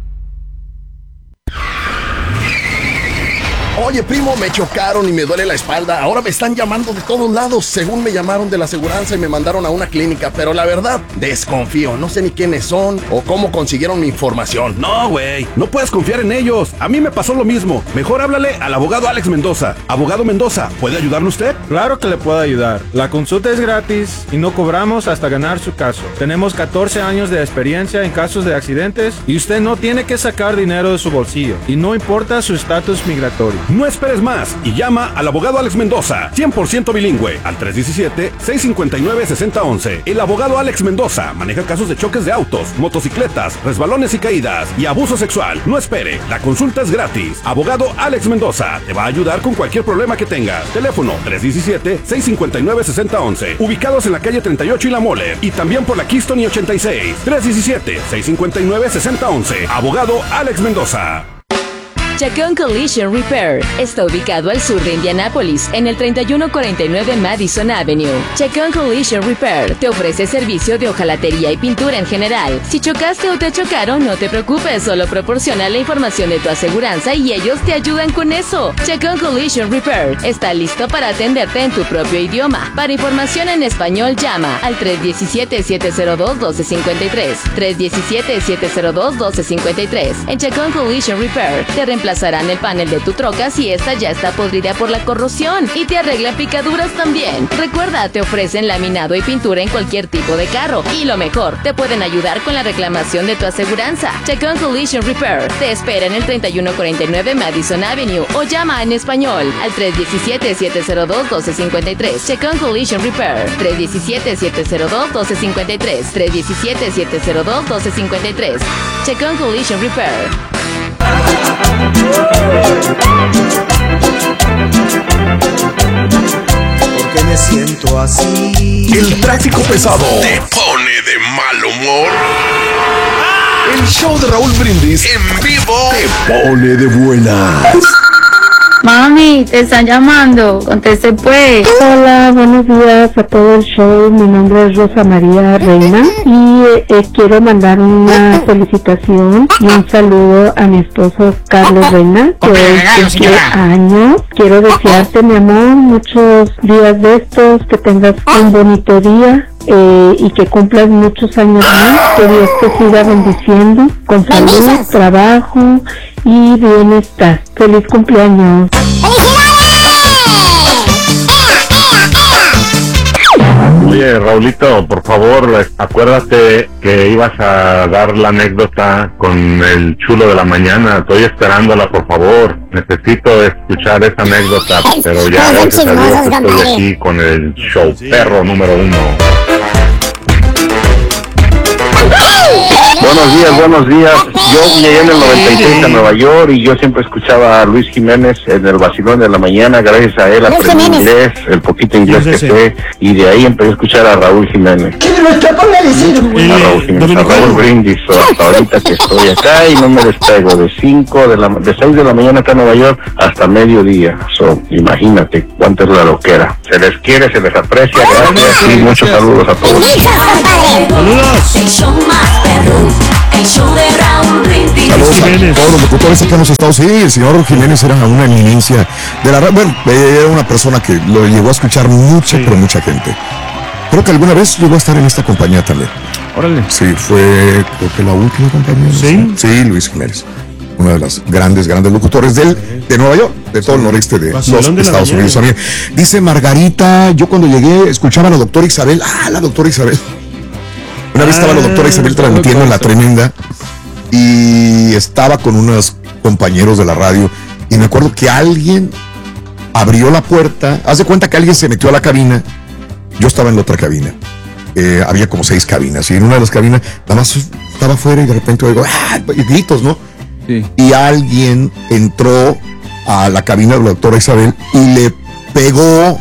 Oye, primo, me chocaron y me duele la espalda. Ahora me están llamando de todos lados. Según me llamaron de la aseguranza y me mandaron a una clínica. Pero la verdad, desconfío. No sé ni quiénes son o cómo consiguieron mi información. No, güey, no puedes confiar en ellos. A mí me pasó lo mismo. Mejor háblale al abogado Alex Mendoza. Abogado Mendoza, ¿puede ayudarle usted? Claro que le puedo ayudar. La consulta es gratis y no cobramos hasta ganar su caso. Tenemos catorce años de experiencia en casos de accidentes y usted no tiene que sacar dinero de su bolsillo. Y no importa su estatus migratorio. No esperes más y llama al abogado Alex Mendoza, cien por ciento bilingüe, al tres uno siete, seis cinco nueve, seis cero uno uno. El abogado Alex Mendoza maneja casos de choques de autos, motocicletas, resbalones y caídas y abuso sexual. No espere, la consulta es gratis. Abogado Alex Mendoza te va a ayudar con cualquier problema que tengas. Teléfono tres uno siete, seis cinco nueve, seis cero uno uno. Ubicados en la calle treinta y ocho y La Mole y también por la Keystone y ochenta y seis. tres uno siete, seis cinco nueve, seis cero uno uno. Abogado Alex Mendoza. Chacón Collision Repair está ubicado al sur de Indianápolis, en el treinta y uno cuarenta y nueve Madison Avenue. Chacón Collision Repair te ofrece servicio de hojalatería y pintura en general. Si chocaste o te chocaron, no te preocupes, solo proporciona la información de tu aseguranza y ellos te ayudan con eso. Chacón Collision Repair está listo para atenderte en tu propio idioma. Para información en español, llama al tres uno siete, siete cero dos, uno dos cinco tres, tres uno siete, siete cero dos, uno dos cinco tres. En Chacón Collision Repair te reemplazarán el panel de tu troca si esta ya está podrida por la corrosión y te arreglan picaduras también. Recuerda, te ofrecen laminado y pintura en cualquier tipo de carro y lo mejor, te pueden ayudar con la reclamación de tu aseguranza. Chacón Collision Repair te espera en el treinta y uno cuarenta y nueve Madison Avenue o llama en español al tres uno siete, siete cero dos, uno dos cinco tres. Chacón Collision Repair tres uno siete, siete cero dos, uno dos cinco tres, tres uno siete, siete cero dos, uno dos cinco tres. Chacón Collision Repair. Porque me siento así. El tráfico pesado te pone de mal humor. El show de Raúl Brindis en vivo te pone de buenas. Mami, te están llamando. Conteste pues. Hola, buenos días a todo el show. Mi nombre es Rosa María Reina y eh, quiero mandar una felicitación y un saludo a mi esposo Carlos Reina, que hoy cumple años. Quiero desearte, mi amor, muchos días de estos, que tengas un bonito día. Eh, y que cumplas muchos años más, que Dios te siga bendiciendo con salud, trabajo y bienestar. ¡Feliz cumpleaños! Oye, Raulito, por favor, acuérdate que ibas a dar la anécdota con el chulo de la mañana. Estoy esperándola, por favor. Necesito escuchar esa anécdota, pero ya gracias a Dios estoy aquí con el show perro número uno. Buenos días, buenos días. Yo llegué en el noventa y seis a Nueva York y yo siempre escuchaba a Luis Jiménez en el vacilón de la mañana. Gracias a él aprendí inglés, el poquito inglés que sé, y de ahí empecé a escuchar a Raúl Jiménez. ¿Qué me está convenciendo? A Raúl Jiménez, a Raúl Brindis, hasta ahorita que estoy acá y no me despego de cinco de la de seis de la mañana acá en Nueva York hasta mediodía. So, imagínate cuánto es la loquera. Se les quiere, se les aprecia, gracias y muchos saludos a todos. El show de Raúl Brindis. Saludos a todos los locutores acá en los Estados Unidos. Sí, el señor Jiménez era una eminencia de la radio. Bueno, era una persona que lo llegó a escuchar mucha, sí. pero mucha gente. Creo que alguna vez llegó a estar en esta compañía también. Órale. Sí, fue creo que la última compañía. Sí. Sí, Luis Jiménez. Uno de los grandes, grandes locutores del, de Nueva York, de todo el noreste de los de Estados Unidos también. Dice Margarita, yo cuando llegué escuchaba a la doctora Isabel. Ah, la doctora Isabel. Una vez estaba la doctora Isabel transmitiendo en La Tremenda y estaba con unos compañeros de la radio y me acuerdo que alguien abrió la puerta. Haz de cuenta que alguien se metió a la cabina. Yo estaba en la otra cabina. Eh, había como seis cabinas y en una de las cabinas nada más estaba afuera y de repente oigo ¡ah! gritos, ¿no? Sí. Y alguien entró a la cabina de la doctora Isabel y le pegó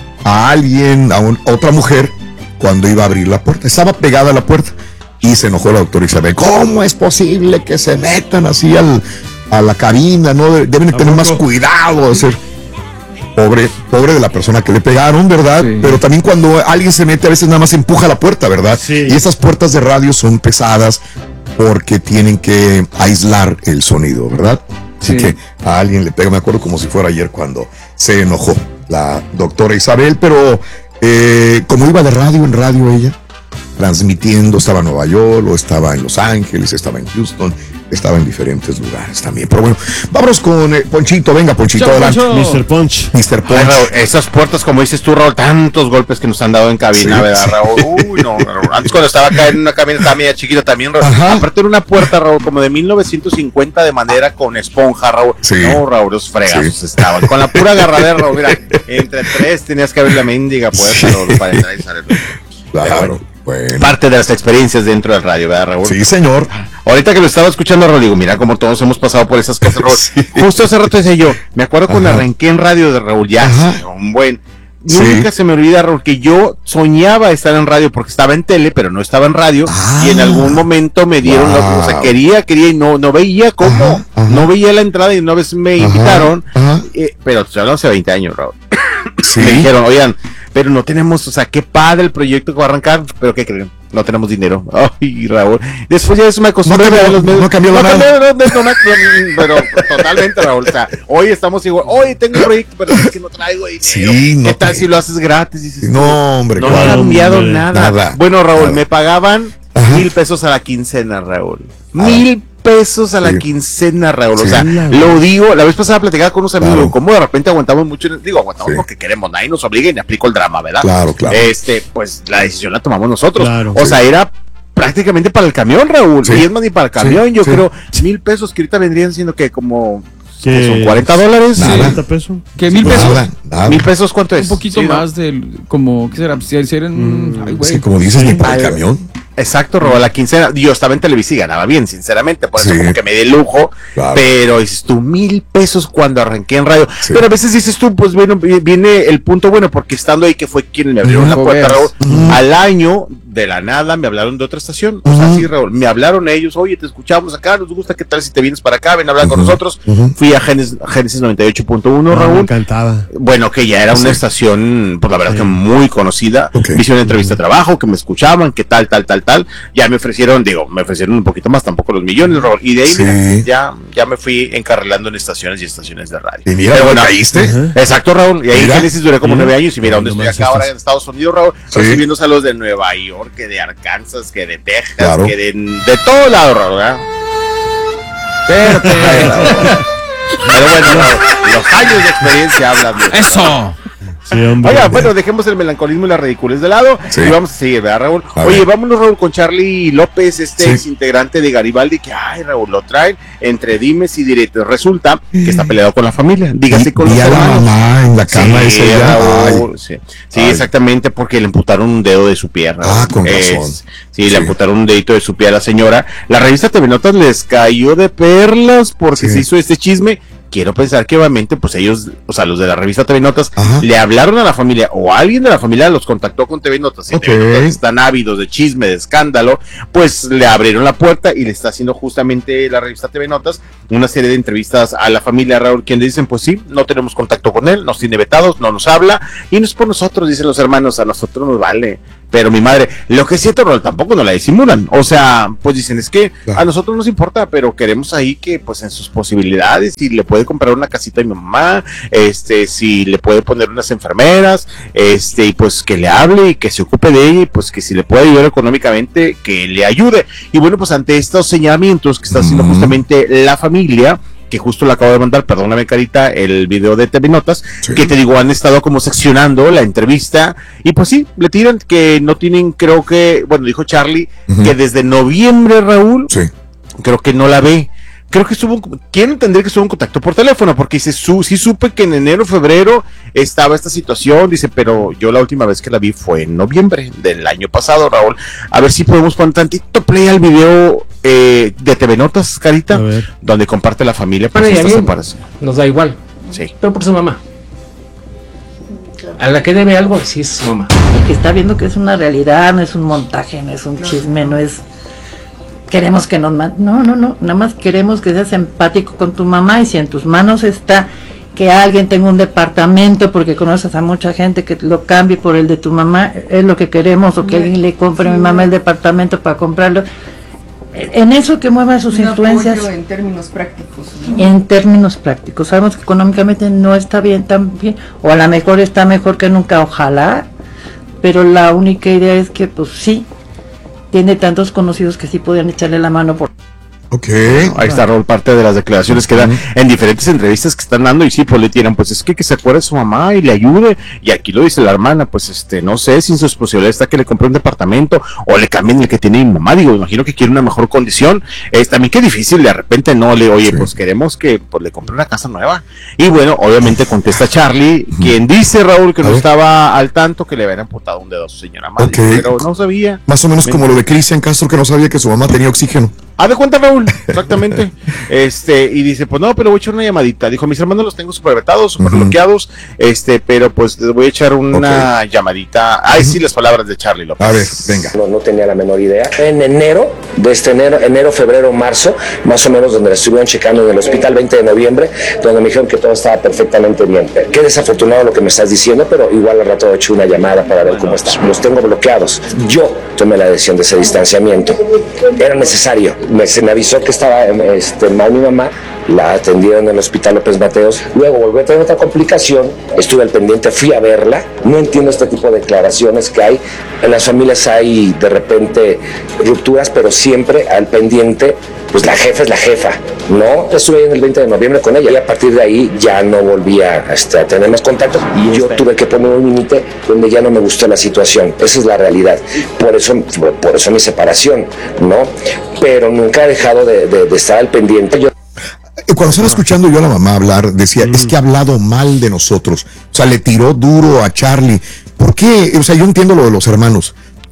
a alguien, a, un, a otra mujer, cuando iba a abrir la puerta. Estaba pegada a la puerta y se enojó la doctora Isabel. ¿Cómo es posible que se metan así al, a la cabina? No deben de tener más cuidado. De ser pobre, pobre de la persona que le pegaron, ¿verdad? Sí. Pero también cuando alguien se mete a veces nada más empuja la puerta, ¿verdad? Sí. Y esas puertas de radio son pesadas porque tienen que aislar el sonido, ¿verdad? Así sí. que a alguien le pega. Me acuerdo como si fuera ayer cuando se enojó la doctora Isabel, pero Eh, como iba de radio en radio ella, transmitiendo, estaba en Nueva York, o estaba en Los Ángeles, estaba en Houston, estaba en diferentes lugares también. Pero bueno, vámonos con eh, Ponchito, venga Ponchito, adelante. mister Punch. mister Punch. Ay, Raúl, esas puertas, como dices tú, Raúl, tantos golpes que nos han dado en cabina, sí, ¿verdad, sí. Raúl? Uy, no, Raúl. Antes cuando estaba acá en una cabina estaba media chiquita también, Raúl. Ajá. Aparte era una puerta, Raúl, como de mil novecientos cincuenta de madera con esponja, Raúl. Sí. No, Raúl, los fregazos sí. estaban. Con la pura agarradera, Raúl, mira, entre tres tenías que abrir la mendiga puerta, sí. Raúl, para entrar y salir. Claro. Bueno. Parte de las experiencias dentro del radio, ¿verdad, Raúl? Sí, señor. Ahorita que lo estaba escuchando, Raúl, digo, mira como todos hemos pasado por esas cosas, Raúl. Sí. Justo hace rato decía yo, me acuerdo cuando Ajá. arranqué en radio de Raúl, ya, Ajá. un buen... Sí. Nunca se me olvida, Raúl, que yo soñaba estar en radio porque estaba en tele, pero no estaba en radio, ah, y en algún momento me dieron, wow. la, o sea, quería, quería y no, no veía cómo, Ajá. Ajá. no veía la entrada y una vez me Ajá. invitaron, Ajá. Eh, pero te hablo hace veinte años, Raúl. ¿Sí? Me dijeron, oigan, pero no tenemos, o sea, qué padre el proyecto que va a arrancar, pero ¿qué creen? No tenemos dinero. Ay, Raúl. Después ya eso me acostumbré no a los medios. No cambió no, nada. No, no, no, no, pero totalmente, Raúl. O sea, hoy estamos igual. Hoy tengo un proyecto, pero es que no traigo dinero. Sí, no ¿Qué tal te... si lo haces gratis? Dices, no, hombre. No me ha cambiado nada. nada. Bueno, Raúl, nada. me pagaban Ajá. mil pesos a la quincena, Raúl. Ah. Mil pesos a la sí. quincena, Raúl. Sí. O sea, lo digo, la vez pasada platicaba con unos amigos, claro. como de repente aguantamos mucho, digo, aguantamos sí. porque queremos, nadie nos obliga y me aplico el drama, ¿verdad? Claro, claro. Este, pues la decisión la tomamos nosotros. Claro, sí. o sea, era prácticamente para el camión, Raúl. Sí. Y es más, ni para el camión, sí, yo sí. creo, mil pesos que ahorita vendrían siendo que como que son cuarenta dólares. cuarenta pesos. ¿Qué? ¿Mil pesos? Nada, nada. ¿Mil pesos cuánto es? Un poquito sí, más ¿no? del, como, ¿qué será? Si eran, mm, ay, güey. Sí, como dices, sí. ni para el camión. Exacto, robó la quincena. Yo estaba en Televisa y ganaba bien, sinceramente, por eso Sí. como que me di lujo. Claro. Pero dices tú, mil pesos cuando arranqué en radio. Sí. Pero a veces dices tú, pues bueno, viene el punto bueno, porque estando ahí, que fue quien me abrió Ujú. la puerta, Raúl, Ujú. al año, de la nada, me hablaron de otra estación. O sea, Ujú. sí, Raúl, me hablaron ellos, oye, te escuchamos acá, nos gusta, ¿qué tal si te vienes para acá? Ven a hablar con Ujú. nosotros. Ujú. Fui a Génesis, Génesis noventa y ocho punto uno, Ah, me Raúl. encantaba. Bueno, que ya era una Sí. estación, pues la verdad que muy conocida. Ok. Hice una entrevista de trabajo, que me escuchaban, que tal, tal, tal, tal. Ya me ofrecieron, digo, me ofrecieron un poquito más, tampoco los millones, Raúl. Y de ahí, Sí. mira, ya, ya me fui encarrilando en estaciones y estaciones de radio. Y mira, Pero ¿dónde caíste? Exacto, Raúl. Y ahí en Mira. Génesis duré como Mira. nueve años. Y mira dónde No estoy más acá estas. ahora en Estados Unidos, Raúl. Sí. Recibiendo saludos de Nueva York, que de Arkansas, que de Texas, Claro. que de, de todo lado, Raúl, ¿verdad? Pero, pero bueno, Raúl, los años de experiencia hablan de ¡Eso! Sí, hombre. Oiga, bueno, dejemos el melancolismo y la ridiculez de lado Sí. y vamos a seguir, ¿verdad, Raúl? A Oye, ver. vámonos, Raúl, con Charlie López, este Sí. ex integrante de Garibaldi, que, ay, Raúl, lo traen entre dimes y diretes. Resulta que está peleado con la familia, dígase con Y los a la hermanos. mamá en la cama Sí, ese ya. Raúl, Ay. sí, sí, Ay. exactamente, porque le amputaron un dedo de su pierna. Ah, con Es- razón. sí, Sí. le amputaron un dedito de su pie a la señora. La revista T V Notas les cayó de perlas porque Sí. se hizo este chisme. Quiero pensar que obviamente, pues ellos, o sea, los de la revista T V Notas, Ajá. le hablaron a la familia o alguien de la familia los contactó con T V Notas. Y Ok. T V Notas están ávidos de chisme, de escándalo, pues le abrieron la puerta y le está haciendo justamente la revista T V Notas una serie de entrevistas a la familia, Raúl, quien le dicen, pues sí, no tenemos contacto con él, nos tiene vetados, no nos habla y no es por nosotros, dicen los hermanos, a nosotros nos vale. Pero mi madre, lo que es cierto, Raúl, tampoco nos la disimulan. O sea, pues dicen, es que Claro. a nosotros nos importa, pero queremos ahí que, pues en sus posibilidades, si le puede comprar una casita a mi mamá, este, si le puede poner unas enfermeras, este, y pues que le hable y que se ocupe de ella, y pues que si le puede ayudar económicamente, que le ayude. Y bueno, pues ante estos señalamientos que está haciendo Ujú. justamente la familia, que justo le acabo de mandar, perdóname, Carita, el video de T V Notas, Sí. que te digo, han estado como seccionando la entrevista, y pues sí, le tiran que no tienen, creo que, bueno, dijo Charlie, Ujú. que desde noviembre, Raúl, Sí. creo que no la ve. Creo que estuvo, quiero entender que estuvo en contacto por teléfono, porque dice, su, sí supe que en enero, febrero estaba esta situación, dice, pero yo la última vez que la vi fue en noviembre del año pasado, Raúl. A ver si podemos poner tantito play al video eh, de T V Notas, Carita, A ver. donde comparte la familia pues, Bueno, y a esta mí separación. nos da igual, Sí. pero por su mamá. A la que debe algo, sí es su mamá. Que está viendo que es una realidad, no es un montaje, no es un chisme, no es... Queremos que nos... man- No, no, no, nada más queremos que seas empático con tu mamá y si en tus manos está que alguien tenga un departamento porque conoces a mucha gente que lo cambie por el de tu mamá, es lo que queremos, o que alguien le compre a mi mamá el departamento para comprarlo. En eso que muevan sus Un influencias. apoyo en términos prácticos, ¿no? En términos prácticos, sabemos que económicamente no está bien tan bien, o a lo mejor está mejor que nunca, ojalá, pero la única idea es que pues sí, tiene tantos conocidos que sí podían echarle la mano por... Ok. Ahí está, Raúl, parte de las declaraciones que dan en diferentes entrevistas que están dando y sí, pues le tiran, pues es que que se acuerde de su mamá y le ayude, y aquí lo dice la hermana, pues este, no sé, sin sus posibilidades está que le compre un departamento o le cambien el que tiene mi mamá, digo, imagino que quiere una mejor condición, es también que difícil, de repente no le, oye, Sí. pues queremos que pues le compre una casa nueva, y bueno, obviamente contesta Charlie, quien dice, Raúl, que A no ver. estaba al tanto que le habían amputado un dedo a su señora madre, Ok. pero no sabía. Más o menos como lo de Cristian Castro, que no sabía que su mamá tenía oxígeno. Haz de cuenta, Raúl, exactamente. Este, y dice, pues no, pero voy a echar una llamadita. Dijo, mis hermanos los tengo super vetados, super Ujú. bloqueados, este, pero pues les voy a echar una llamadita. Ay, sí, las palabras de Charlie López. A ver, venga. No, no tenía la menor idea. En enero, de este enero, enero, febrero, marzo, más o menos donde la estuvieron checando en el hospital veinte de noviembre, donde me dijeron que todo estaba perfectamente bien. Qué desafortunado lo que me estás diciendo, pero igual al rato he hecho una llamada para ver cómo está. Los tengo bloqueados. Yo tomé la decisión de ese distanciamiento. Era necesario. Me, se me avisó que estaba este, mal mi mamá, la atendieron en el hospital López Mateos. Luego volvió a tener otra complicación, estuve al pendiente, fui a verla. No entiendo este tipo de declaraciones que hay. En las familias hay de repente rupturas, pero siempre al pendiente, pues la jefa es la jefa, ¿no? Estuve ahí en el veinte de noviembre con ella y a partir de ahí ya no volví a, este, a tener más contacto. Y yo tuve que poner un límite donde ya no me gustó la situación. Esa es la realidad. Por eso, por eso mi separación, ¿no? Pero nunca he dejado de, de, de estar al pendiente. Yo Cuando estaba escuchando yo a la mamá hablar, decía, es que ha hablado mal de nosotros. O sea, le tiró duro a Charlie. ¿Por qué? O sea, yo entiendo lo de los hermanos.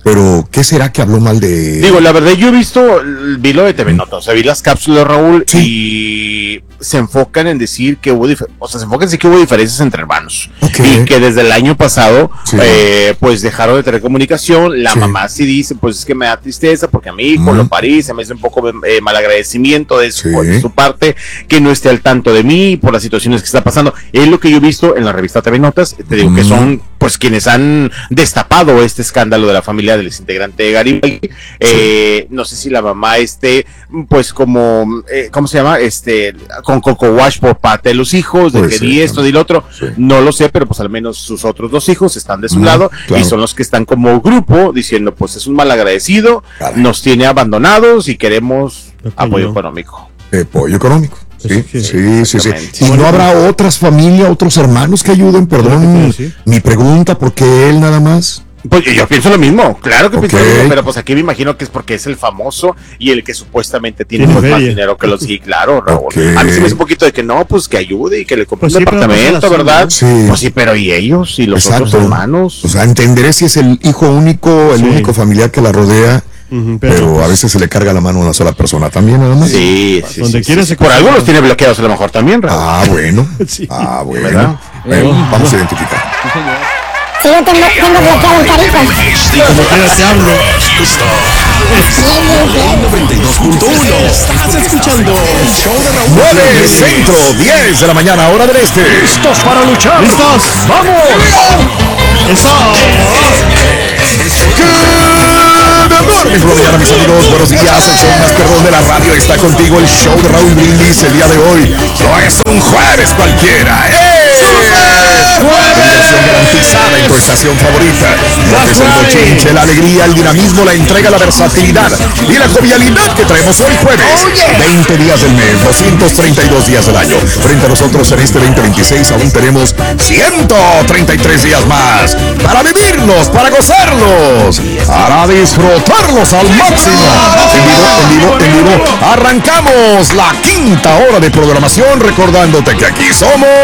Pero, ¿qué será que habló mal de...? Digo, la verdad, yo he visto, vi lo de T V Notas, o sea, vi las cápsulas, Raúl, sí. y se enfocan en decir que hubo, dif- o sea, se enfocan en decir que hubo diferencias entre hermanos. Okay. Y que desde el año pasado, sí. eh, pues dejaron de tener comunicación. La sí. mamá sí dice, pues es que me da tristeza porque a mi hijo mm. lo parí, se me hace un poco eh, mal agradecimiento de su, sí. de su parte, que no esté al tanto de mí por las situaciones que está pasando. Es lo que yo he visto en la revista T V Notas, te digo mm. que son, pues, quienes han destapado este escándalo de la familia del integrante de Garibaldi. Sí. Eh, no sé si la mamá esté, pues, como, eh, ¿cómo se llama? Este, con Coco Wash por parte de los hijos, de pues que sí, di esto, di lo otro. Sí. No lo sé, pero pues al menos sus otros dos hijos están de su mm, lado claro. y son los que están como grupo diciendo, pues es un mal agradecido, claro. nos tiene abandonados y queremos apoyo, apoyo económico. Apoyo económico. Sí, sí, sí, sí, sí. ¿Y no habrá otras familias, otros hermanos que ayuden? Perdón, sí. mi pregunta, ¿por qué él nada más? Pues yo pienso lo mismo, claro que okay. pienso lo mismo, pero pues aquí me imagino que es porque es el famoso y el que supuestamente tiene pues, más dinero que los, sí, claro, Raúl. Okay. A mí se me hace un poquito de que no, pues que ayude y que le compre pues un sí, departamento, ¿verdad? Sí. Pues sí, pero ¿y ellos? ¿Y los Exacto. otros hermanos? O sea, entenderé si es el hijo único, el sí. único familiar que la rodea. Uh-huh, pero, pero pues, a veces se le carga la mano a una sola persona también, nada más. Sí, sí, Donde sí, quiera sí, se por algo los tiene bloqueados a lo mejor también, Raúl. Ah, bueno. sí. Ah, bueno. ¿Verdad? Bueno, vamos a identificar. Sí, yo tengo, tengo bloqueado el Carico. Como quiera te hablo. noventa y dos punto uno. Estás escuchando el show de Raúl. nueve Centro, diez de la mañana, hora del este. ¿Listos para luchar? ¿Listos? ¡Vamos! ¡Eso! Mis mañana, mis amigos, buenos días. El show más perrón de la radio está contigo. El show de Raúl Brindis el día de hoy. No es un jueves cualquiera. ¡Eh! Diversión garantizada en tu estación favorita. Porque es el bochinche, la alegría, el dinamismo, la entrega, la versatilidad y la jovialidad que traemos hoy jueves. veinte días del mes, doscientos treinta y dos días del año. Frente a nosotros en este veinte veintiséis aún tenemos ciento treinta y tres días más para vivirlos, para gozarlos, para disfrutarlos al máximo. En vivo, en vivo, en vivo. Arrancamos la quinta hora de programación recordándote que aquí somos